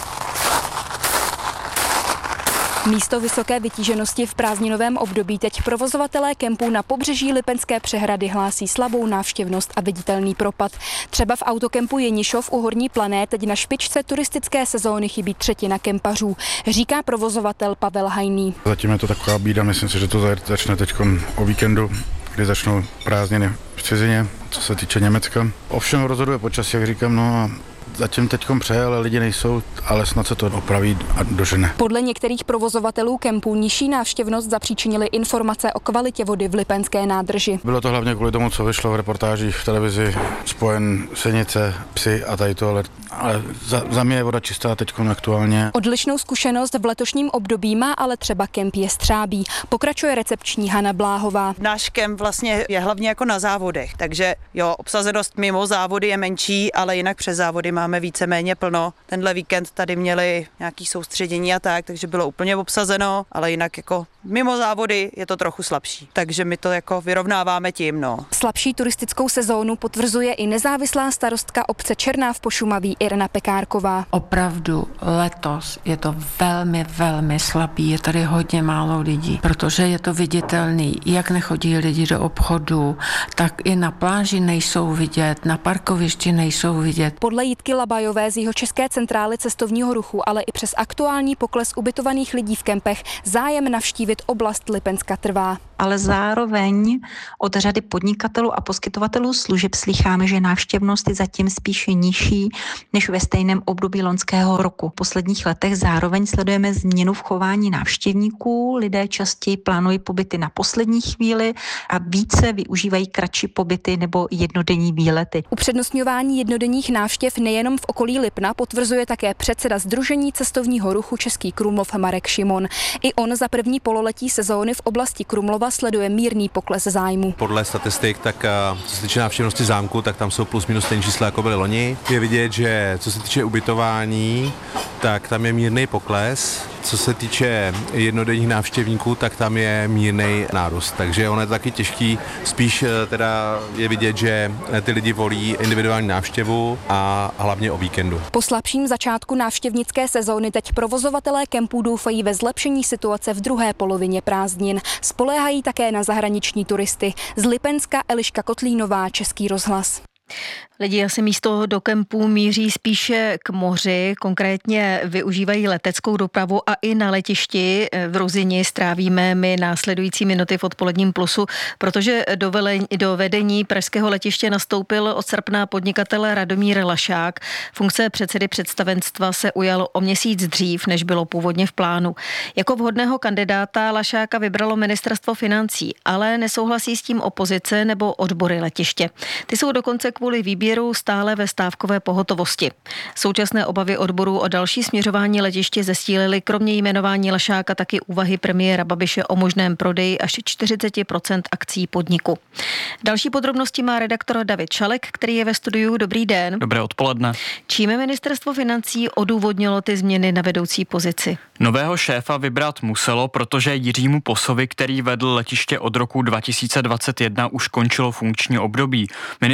Místo vysoké vytíženosti v prázdninovém období teď provozovatelé kempů na pobřeží Lipenské přehrady hlásí slabou návštěvnost a viditelný propad. Třeba v autokempu Jenišov u Horní Plané teď na špičce turistické sezóny chybí třetina kempařů, říká provozovatel Pavel Hajný. Zatím je to taková bída, myslím si, že to začne teď o víkendu, kdy začnou prázdniny v cizině, co se týče Německa. Ovšem rozhoduje počasí, jak říkám, no a zatím teďkom přeje, ale lidi nejsou, ale snad se to opraví a dožene. Podle některých provozovatelů kempů nižší návštěvnost zapříčinily informace o kvalitě vody v Lipenské nádrži. Bylo to hlavně kvůli tomu, co vyšlo v reportážích v televizi, spojen senice, psy a tady to, ale, ale za, za mě je voda čistá teďkom aktuálně. Odlišnou zkušenost v letošním období má ale třeba kemp Jestřábí. Pokračuje recepční Hana Bláhová. Náš kemp vlastně je hlavně jako na závodech, takže jo, obsazenost mimo závody je menší, ale jinak přes závody má máme víceméně plno. Tenhle víkend tady měli nějaký soustředění a tak, takže bylo úplně obsazeno, ale jinak jako mimo závody je to trochu slabší. Takže my to jako vyrovnáváme tím, no. Slabší turistickou sezónu potvrzuje i nezávislá starostka obce Černá v Pošumaví Irena Pekárková. Opravdu letos je to velmi, velmi slabý, je tady hodně málo lidí, protože je to viditelný, jak nechodí lidi do obchodu, tak i na pláži nejsou vidět, na parkovišti nejsou vidět. Podle Jitky Labajové z Jihočeské centrály cestovního ruchu, ale i přes aktuální pokles ubytovaných lidí v kempech zájem navštívit oblast Lipenska trvá. Ale zároveň od řady podnikatelů a poskytovatelů služeb slýcháme, že návštěvnost je zatím spíše nižší než ve stejném období loňského roku. V posledních letech zároveň sledujeme změnu v chování návštěvníků. Lidé častěji plánují pobyty na poslední chvíli a více využívají kratší pobyty nebo jednodenní výlety. Upřednostňování jednodenních návštěv nejenom v okolí Lipna potvrzuje také předseda Sdružení cestovního ruchu Český Krumlov Marek Šimon. I on za první pololetí sezóny v oblasti Krumlova sleduje mírný pokles zájmu. Podle statistik, tak co se týče návštěvnosti zámku, tak tam jsou plus minus stejné čísla, jako byly loni. Je vidět, že co se týče ubytování, tak tam je mírný pokles. Co se týče jednodenních návštěvníků, tak tam je mírný nárůst. Takže ono je taky těžký. Spíš teda je vidět, že ty lidi volí individuální návštěvu a hlavně o víkendu. Po slabším začátku návštěvnické sezóny teď provozovatelé kempů doufají ve zlepšení situace v druhé polovině prázdnin. Spoléhají také na zahraniční turisty. Z Lipenska Eliška Kotlínová, Český rozhlas. Lidi asi místo do kempů míří spíše k moři, konkrétně využívají leteckou dopravu a i na letišti v Ruzini strávíme my následující minuty v Odpoledním plusu, protože do, velení, do vedení pražského letiště nastoupil od srpna podnikatel Radomír Lašák. Funkce předsedy představenstva se ujal o měsíc dřív, než bylo původně v plánu. Jako vhodného kandidáta Lašáka vybralo ministerstvo financí, ale nesouhlasí s tím opozice nebo odbory letiště. Ty jsou dokonce kvůli výběru stále ve stávkové pohotovosti. Současné obavy odborů o další směřování letiště zestílily kromě jmenování Lašáka taky úvahy premiéra Babiše o možném prodeji až čtyřicet procent akcí podniku. Další podrobnosti má redaktor David Šalek, který je ve studiu. Dobrý den. Dobré odpoledne. Čím ministerstvo financí odůvodnilo ty změny na vedoucí pozici? Nového šéfa vybrat muselo, protože Jiřímu Posovi, který vedl letiště od roku dva tisíce dvacet jedna, už končilo funkční období. Ministerstvo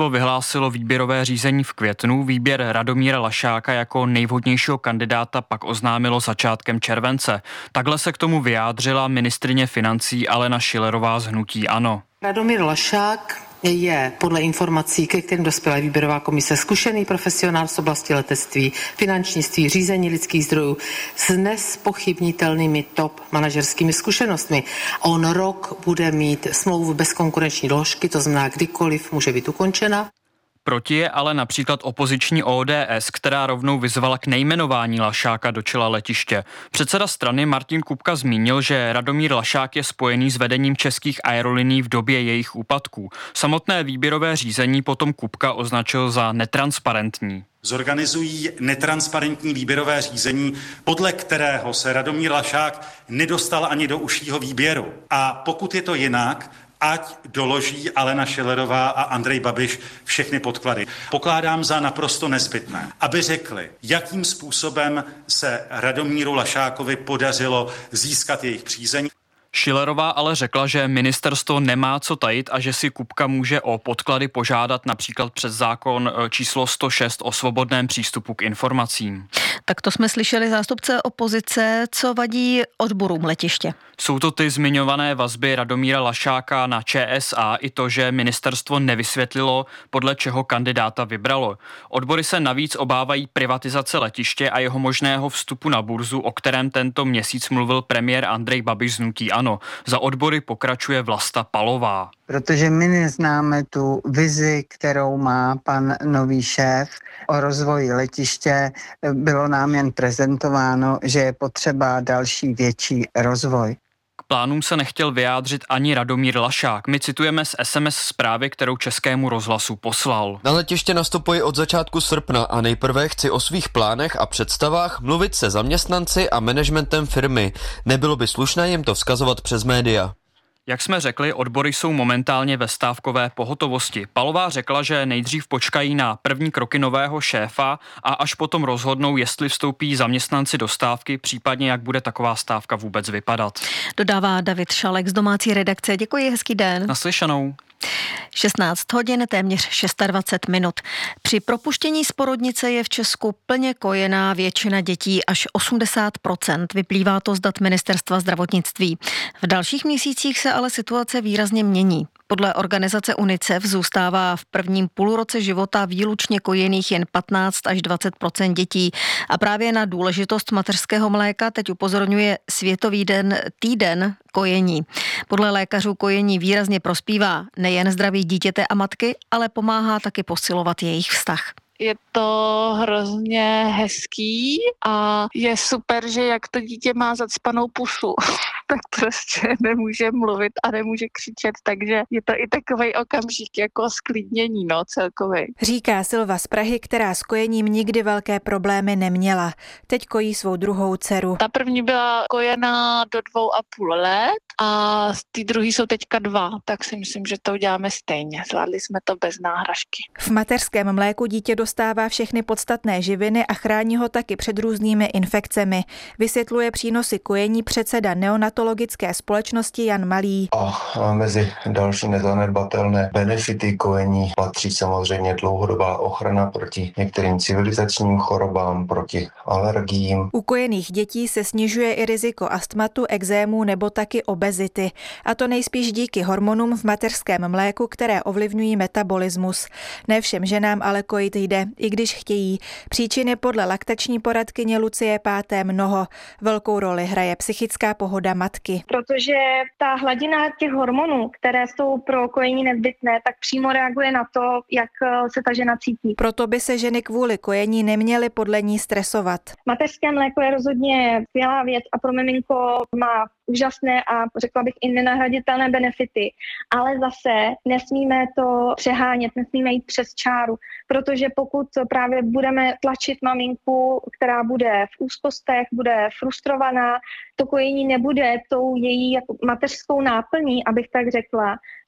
Ministerstvo vyhlásilo výběrové řízení v květnu, výběr Radomíra Lašáka jako nejvhodnějšího kandidáta pak oznámilo začátkem července. Takhle se k tomu vyjádřila ministryně financí Alena Schillerová z hnutí ANO. Radomír Lašák je podle informací, ke kterým dospěla výběrová komise, zkušený profesionál z oblasti letectví, finančnictví, řízení lidských zdrojů s nespochybnitelnými top manažerskými zkušenostmi. On rok bude mít smlouvu bez konkurenční doložky, to znamená kdykoliv může být ukončena. Proti je ale například opoziční O D S, která rovnou vyzvala k nejmenování Lašáka do čela letiště. Předseda strany Martin Kupka zmínil, že Radomír Lašák je spojený s vedením českých aerolinií v době jejich úpadků. Samotné výběrové řízení potom Kupka označil za netransparentní. Zorganizují netransparentní výběrové řízení, podle kterého se Radomír Lašák nedostal ani do užšího výběru. A pokud je to jinak, ať doloží Alena Schillerová a Andrej Babiš všechny podklady. Pokládám za naprosto nezbytné, aby řekli, jakým způsobem se Radomíru Lašákovi podařilo získat jejich přízeň. Schillerová ale řekla, že ministerstvo nemá co tajit a že si Kupka může o podklady požádat například přes zákon číslo sto šest o svobodném přístupu k informacím. Tak to jsme slyšeli zástupce opozice, co vadí odborům letiště. Jsou to ty zmiňované vazby Radomíra Lašáka na Č S A i to, že ministerstvo nevysvětlilo, podle čeho kandidáta vybralo. Odbory se navíc obávají privatizace letiště a jeho možného vstupu na burzu, o kterém tento měsíc mluvil premiér Andrej Babiš z hnutí ANO. Za odbory pokračuje Vlasta Palová. Protože my neznáme tu vizi, kterou má pan nový šéf o rozvoji letiště. Bylo nám jen prezentováno, že je potřeba další větší rozvoj. K plánům se nechtěl vyjádřit ani Radomír Lašák. My citujeme z es em es zprávy, kterou Českému rozhlasu poslal. Na letiště nastupuji od začátku srpna a nejprve chci o svých plánech a představách mluvit se zaměstnanci a managementem firmy. Nebylo by slušné jim to vzkazovat přes média. Jak jsme řekli, odbory jsou momentálně ve stávkové pohotovosti. Palová řekla, že nejdřív počkají na první kroky nového šéfa a až potom rozhodnou, jestli vstoupí zaměstnanci do stávky, případně jak bude taková stávka vůbec vypadat. Dodává David Šalek z domácí redakce. Děkuji, hezký den. Naslyšenou. šestnáct hodin, téměř dvacet šest minut. Při propuštění z porodnice je v Česku plně kojená většina dětí, až osmdesát procent. Vyplývá to z dat Ministerstva zdravotnictví. V dalších měsících se ale situace výrazně mění. Podle organizace UNICEF zůstává v prvním půlroce života výlučně kojených jen patnáct až dvacet procent dětí. A právě na důležitost mateřského mléka teď upozorňuje Světový den týden kojení. Podle lékařů kojení výrazně prospívá nejen zdraví dítěte a matky, ale pomáhá taky posilovat jejich vztah. Je to hrozně hezký a je super, že jak to dítě má zacpanou pusu, tak prostě nemůže mluvit a nemůže křičet, takže je to i takovej okamžik jako sklidnění, no, celkově. Říká Silva z Prahy, která s kojením nikdy velké problémy neměla. Teď kojí svou druhou dceru. Ta první byla kojená do dvou a půl let a ty druhý jsou teďka dva, tak si myslím, že to uděláme stejně. Zvládli jsme to bez náhražky. V mateřském mléku dítě dostává všechny podstatné živiny a chrání ho taky před různými infekcemi. Vysvětluje přínosy kojení předseda neonatologické společnosti Jan Malý. A mezi další nezanedbatelné benefity kojení patří samozřejmě dlouhodobá ochrana proti některým civilizačním chorobám, proti alergiím. U kojených dětí se snižuje i riziko astmatu, ekzému nebo taky obezity. A to nejspíš díky hormonům v mateřském mléku, které ovlivňují metabolismus. Ne všem ženám ale kojit jde, i když chtějí. Příčin je podle laktační poradkyně Lucie Páté mnoho. Velkou roli hraje psychická pohoda matky. Protože ta hladina těch hormonů, které jsou pro kojení nezbytné, tak přímo reaguje na to, jak se ta žena cítí. Proto by se ženy kvůli kojení neměly podle ní stresovat. Mateřské mléko je rozhodně skvělá věc a pro miminko má úžasné a řekla bych i nenahraditelné benefity, ale zase nesmíme to přehánět, nesmíme jít přes čáru, protože pokud právě budeme tlačit maminku, která bude v úzkostech, bude frustrovaná, to kojení nebude tou její jako mateřskou náplní, abych tak řekla,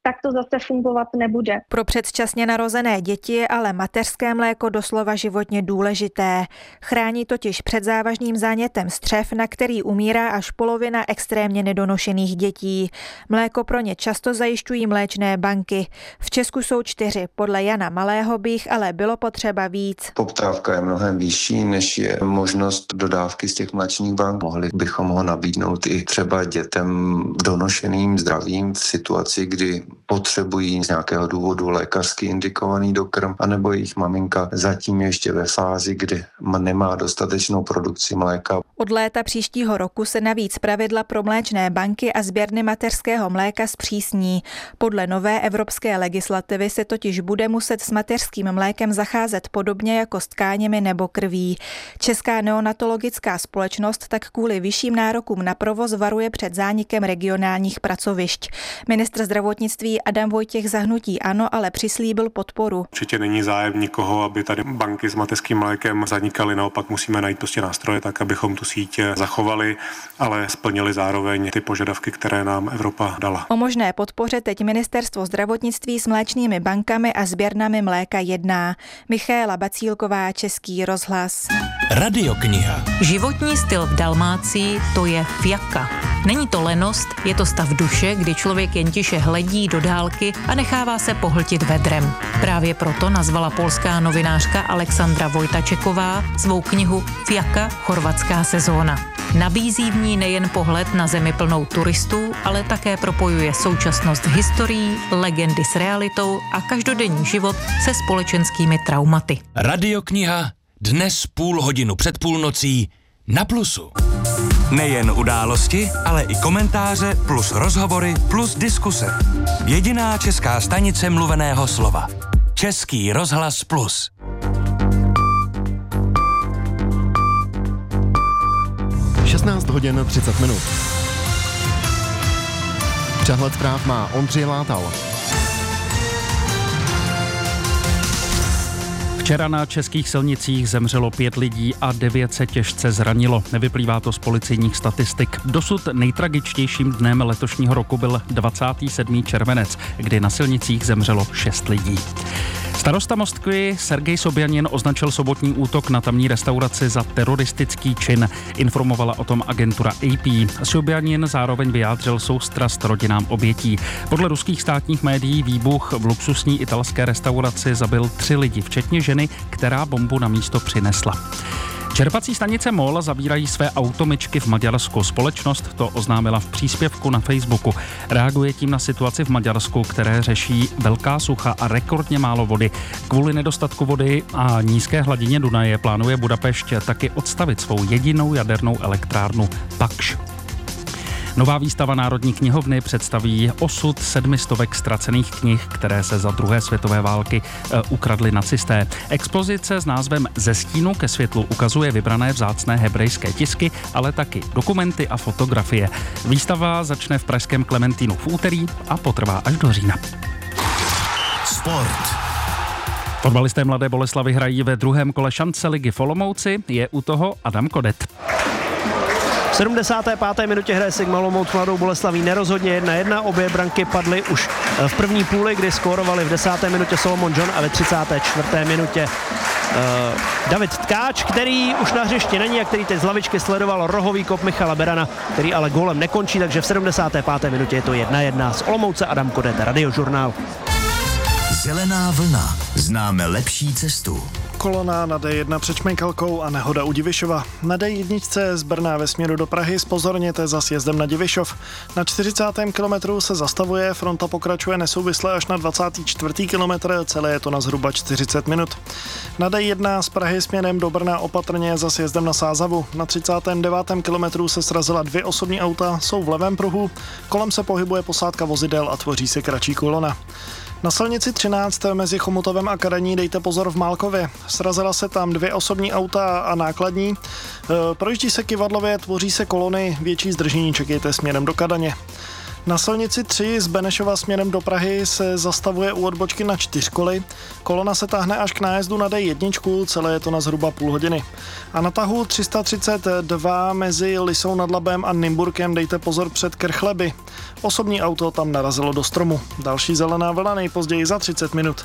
tak to zase fungovat nebude. Pro předčasně narozené děti je ale mateřské mléko doslova životně důležité. Chrání totiž před závažným zánětem střev, na který umírá až polovina extrémně nedonošených dětí. Mléko pro ně často zajišťují mléčné banky. V Česku jsou čtyři, podle Jana Malého by jich ale bylo potřeba víc. Poptávka je mnohem vyšší, než je možnost dodávky z těch mléčných bank. Mohli bychom ho nabídnout i třeba dětem donošeným zdravým v situaci, kdy potřebují z nějakého důvodu lékařsky indikovaný dokrm, anebo jejich maminka zatím ještě ve fázi, kdy nemá dostatečnou produkci mléka. Od léta příštího roku se navíc pravidla pro mléčné banky a sběrny mateřského mléka zpřísní. Podle nové evropské legislativy se totiž bude muset s mateřským mlékem zacházet podobně jako s tkáněmi nebo krví. Česká neonatologická společnost tak kvůli vyšším nárokům na provoz varuje před zánikem regionálních pracovišť. Ministr zdravotnictví Adam Vojtěch za hnutí ANO ale přislíbil podporu. Určitě není zájem nikoho, aby tady banky s mateřským mlékem zanikaly, naopak musíme najít prostě nástroje tak, abychom tu síť zachovali, ale splnili zároveň ty požadavky, které nám Evropa dala. O možné podpoře teď ministerstvo zdravotnictví s mléčnými bankami a sběrnami mléka jedná. Michaela Bacílková, Český rozhlas. Radiokniha. Životní styl v Dalmácii, to je fiaka. Není to lenost, je to stav duše, kdy člověk jen tiše hledí do dálky a nechává se pohltit vedrem. Právě proto nazvala polská novinářka Alexandra Vojtačeková svou knihu Fiaka, chorvatská sezóna. Nabízí v ní nejen pohled na zemi plnou turistů, ale také propojuje současnost s historií, legendy s realitou a každodenní život se společenskými traumaty. Radiokniha dnes půl hodinu před půlnocí na Plusu. Nejen události, ale i komentáře plus rozhovory plus diskuse. Jediná česká stanice mluveného slova. Český rozhlas Plus. šestnáct hodin třicet minut. Přehled zpráv má Ondřej Látal. Včera na českých silnicích zemřelo pět lidí a devět se těžce zranilo. Nevyplývá to z policejních statistik. Dosud nejtragičtějším dnem letošního roku byl dvacátého sedmého červenec, kdy na silnicích zemřelo šest lidí. Starosta Moskvy Sergej Sobjanin označil sobotní útok na tamní restauraci za teroristický čin. Informovala o tom agentura A P. Sobjanin zároveň vyjádřil soustrast rodinám obětí. Podle ruských státních médií výbuch v luxusní italské restauraci zabil tři lidi, včetně ženy, která bombu na místo přinesla. Čerpací stanice MOL zabírají své automyčky v Maďarsku. Společnost to oznámila v příspěvku na Facebooku. Reaguje tím na situaci v Maďarsku, které řeší velká sucha a rekordně málo vody. Kvůli nedostatku vody a nízké hladině Dunaje plánuje Budapešť taky odstavit svou jedinou jadernou elektrárnu Pakš. Nová výstava Národní knihovny představí osud sedmistovek ztracených knih, které se za druhé světové války e, ukradly nacisté. Expozice s názvem Ze stínu ke světlu ukazuje vybrané vzácné hebrejské tisky, ale taky dokumenty a fotografie. Výstava začne v pražském Klementínu v úterý a potrvá až do října. Sport. Fotbalisté Mladé Boleslavi hrají ve druhém kole šance ligy v Olomouci, je u toho Adam Kodet. V sedmdesáté páté minutě hraje Sigma Olomouc Mladou Boleslaví nerozhodně jedna jedna. Obě branky padly už v první půli, kdy skórovali v desáté minutě Solomon John a ve třicáté čtvrté minutě uh, David Tkáč, který už na hřišti není a který teď z lavičky sledoval rohový kop Michala Berana, který ale gólem nekončí, takže v sedmdesáté páté minutě je to jedna jedna. Z Olomouce Adam Kodet, Radiožurnál. Zelená vlna. Známe lepší cestu. Kolona na D jedna před Šmejkalkou a nehoda u Divišova. Na D jedna z Brna ve směru do Prahy zpozorněte za sjezdem na Divišov. Na čtyřicátém kilometru se zastavuje, fronta pokračuje nesouvisle až na dvacátém čtvrtém kilometru, celé je to na zhruba čtyřicet minut. Na D jedna z Prahy směrem do Brna opatrně za sjezdem na Sázavu. Na třicátém devátém kilometru se srazila dvě osobní auta, jsou v levém pruhu, kolem se pohybuje posádka vozidel a tvoří se kratší kolona. Na silnici třináct mezi Chomutovem a Kadaní dejte pozor v Málkově. Srazila se tam dvě osobní auta a nákladní. E, projíždí se kyvadlově, tvoří se kolony, větší zdržení čekejte směrem do Kadaně. Na silnici tři z Benešova směrem do Prahy se zastavuje u odbočky na čtyřkoly. Kolona se táhne až k nájezdu na D jedna, celé je to na zhruba půl hodiny. A na tahu tři sta třicet dva mezi Lisou nad Labem a Nymburkem dejte pozor před Krchleby. Osobní auto tam narazilo do stromu. Další zelená vlna nejpozději za třicet minut.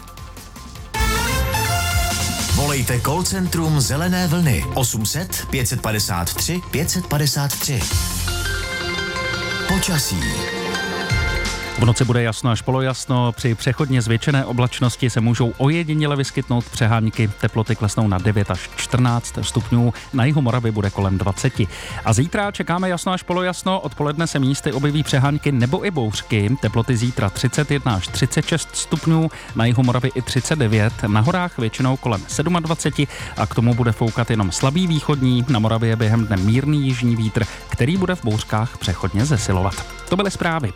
Volejte call centrum Zelené vlny osm set pět padesát tři pět padesát tři. Počasí. V noci bude jasno až polojasno, při přechodně zvětšené oblačnosti se můžou ojediněle vyskytnout přehánky, teploty klesnou na devět až čtrnáct stupňů, na jihu Moravy bude kolem dvacet. A zítra čekáme jasno až polojasno, odpoledne se místy objeví přehánky nebo i bouřky, teploty zítra třicet jedna až třicet šest stupňů, na jihu Moravy i třicet devět, na horách většinou kolem dvacet sedm a k tomu bude foukat jenom slabý východní, na Moravě během dne mírný jižní vítr, který bude v bouřkách přechodně zesilovat. To byly zprávy.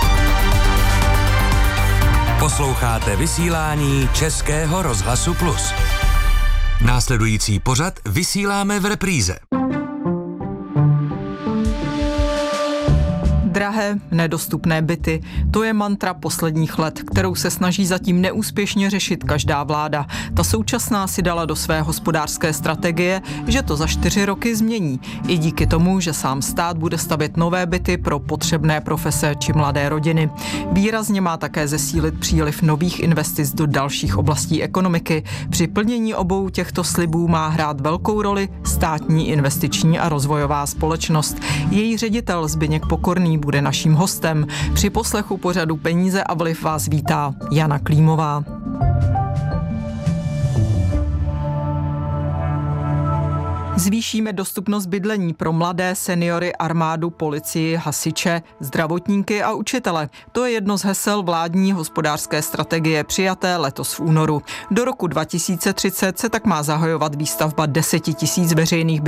Posloucháte vysílání Českého rozhlasu Plus. Následující pořad vysíláme v repríze. Drahé, nedostupné byty, to je mantra posledních let, kterou se snaží zatím neúspěšně řešit každá vláda. Ta současná si dala do své hospodářské strategie, že to za čtyři roky změní. I díky tomu, že sám stát bude stavět nové byty pro potřebné profese či mladé rodiny. Výrazně má také zesílit příliv nových investic do dalších oblastí ekonomiky. Při plnění obou těchto slibů má hrát velkou roli státní investiční a rozvojová společnost. Její ředitel Zbyněk Pokorný bude naším hostem. Při poslechu pořadu Peníze a vliv vás vítá Jana Klímová. Zvýšíme dostupnost bydlení pro mladé, seniory, armádu, policii, hasiče, zdravotníky a učitele. To je jedno z hesel vládní hospodářské strategie přijaté letos v únoru. Do roku dva tisíce třicet se tak má zahajovat výstavba deseti tisíc veřejných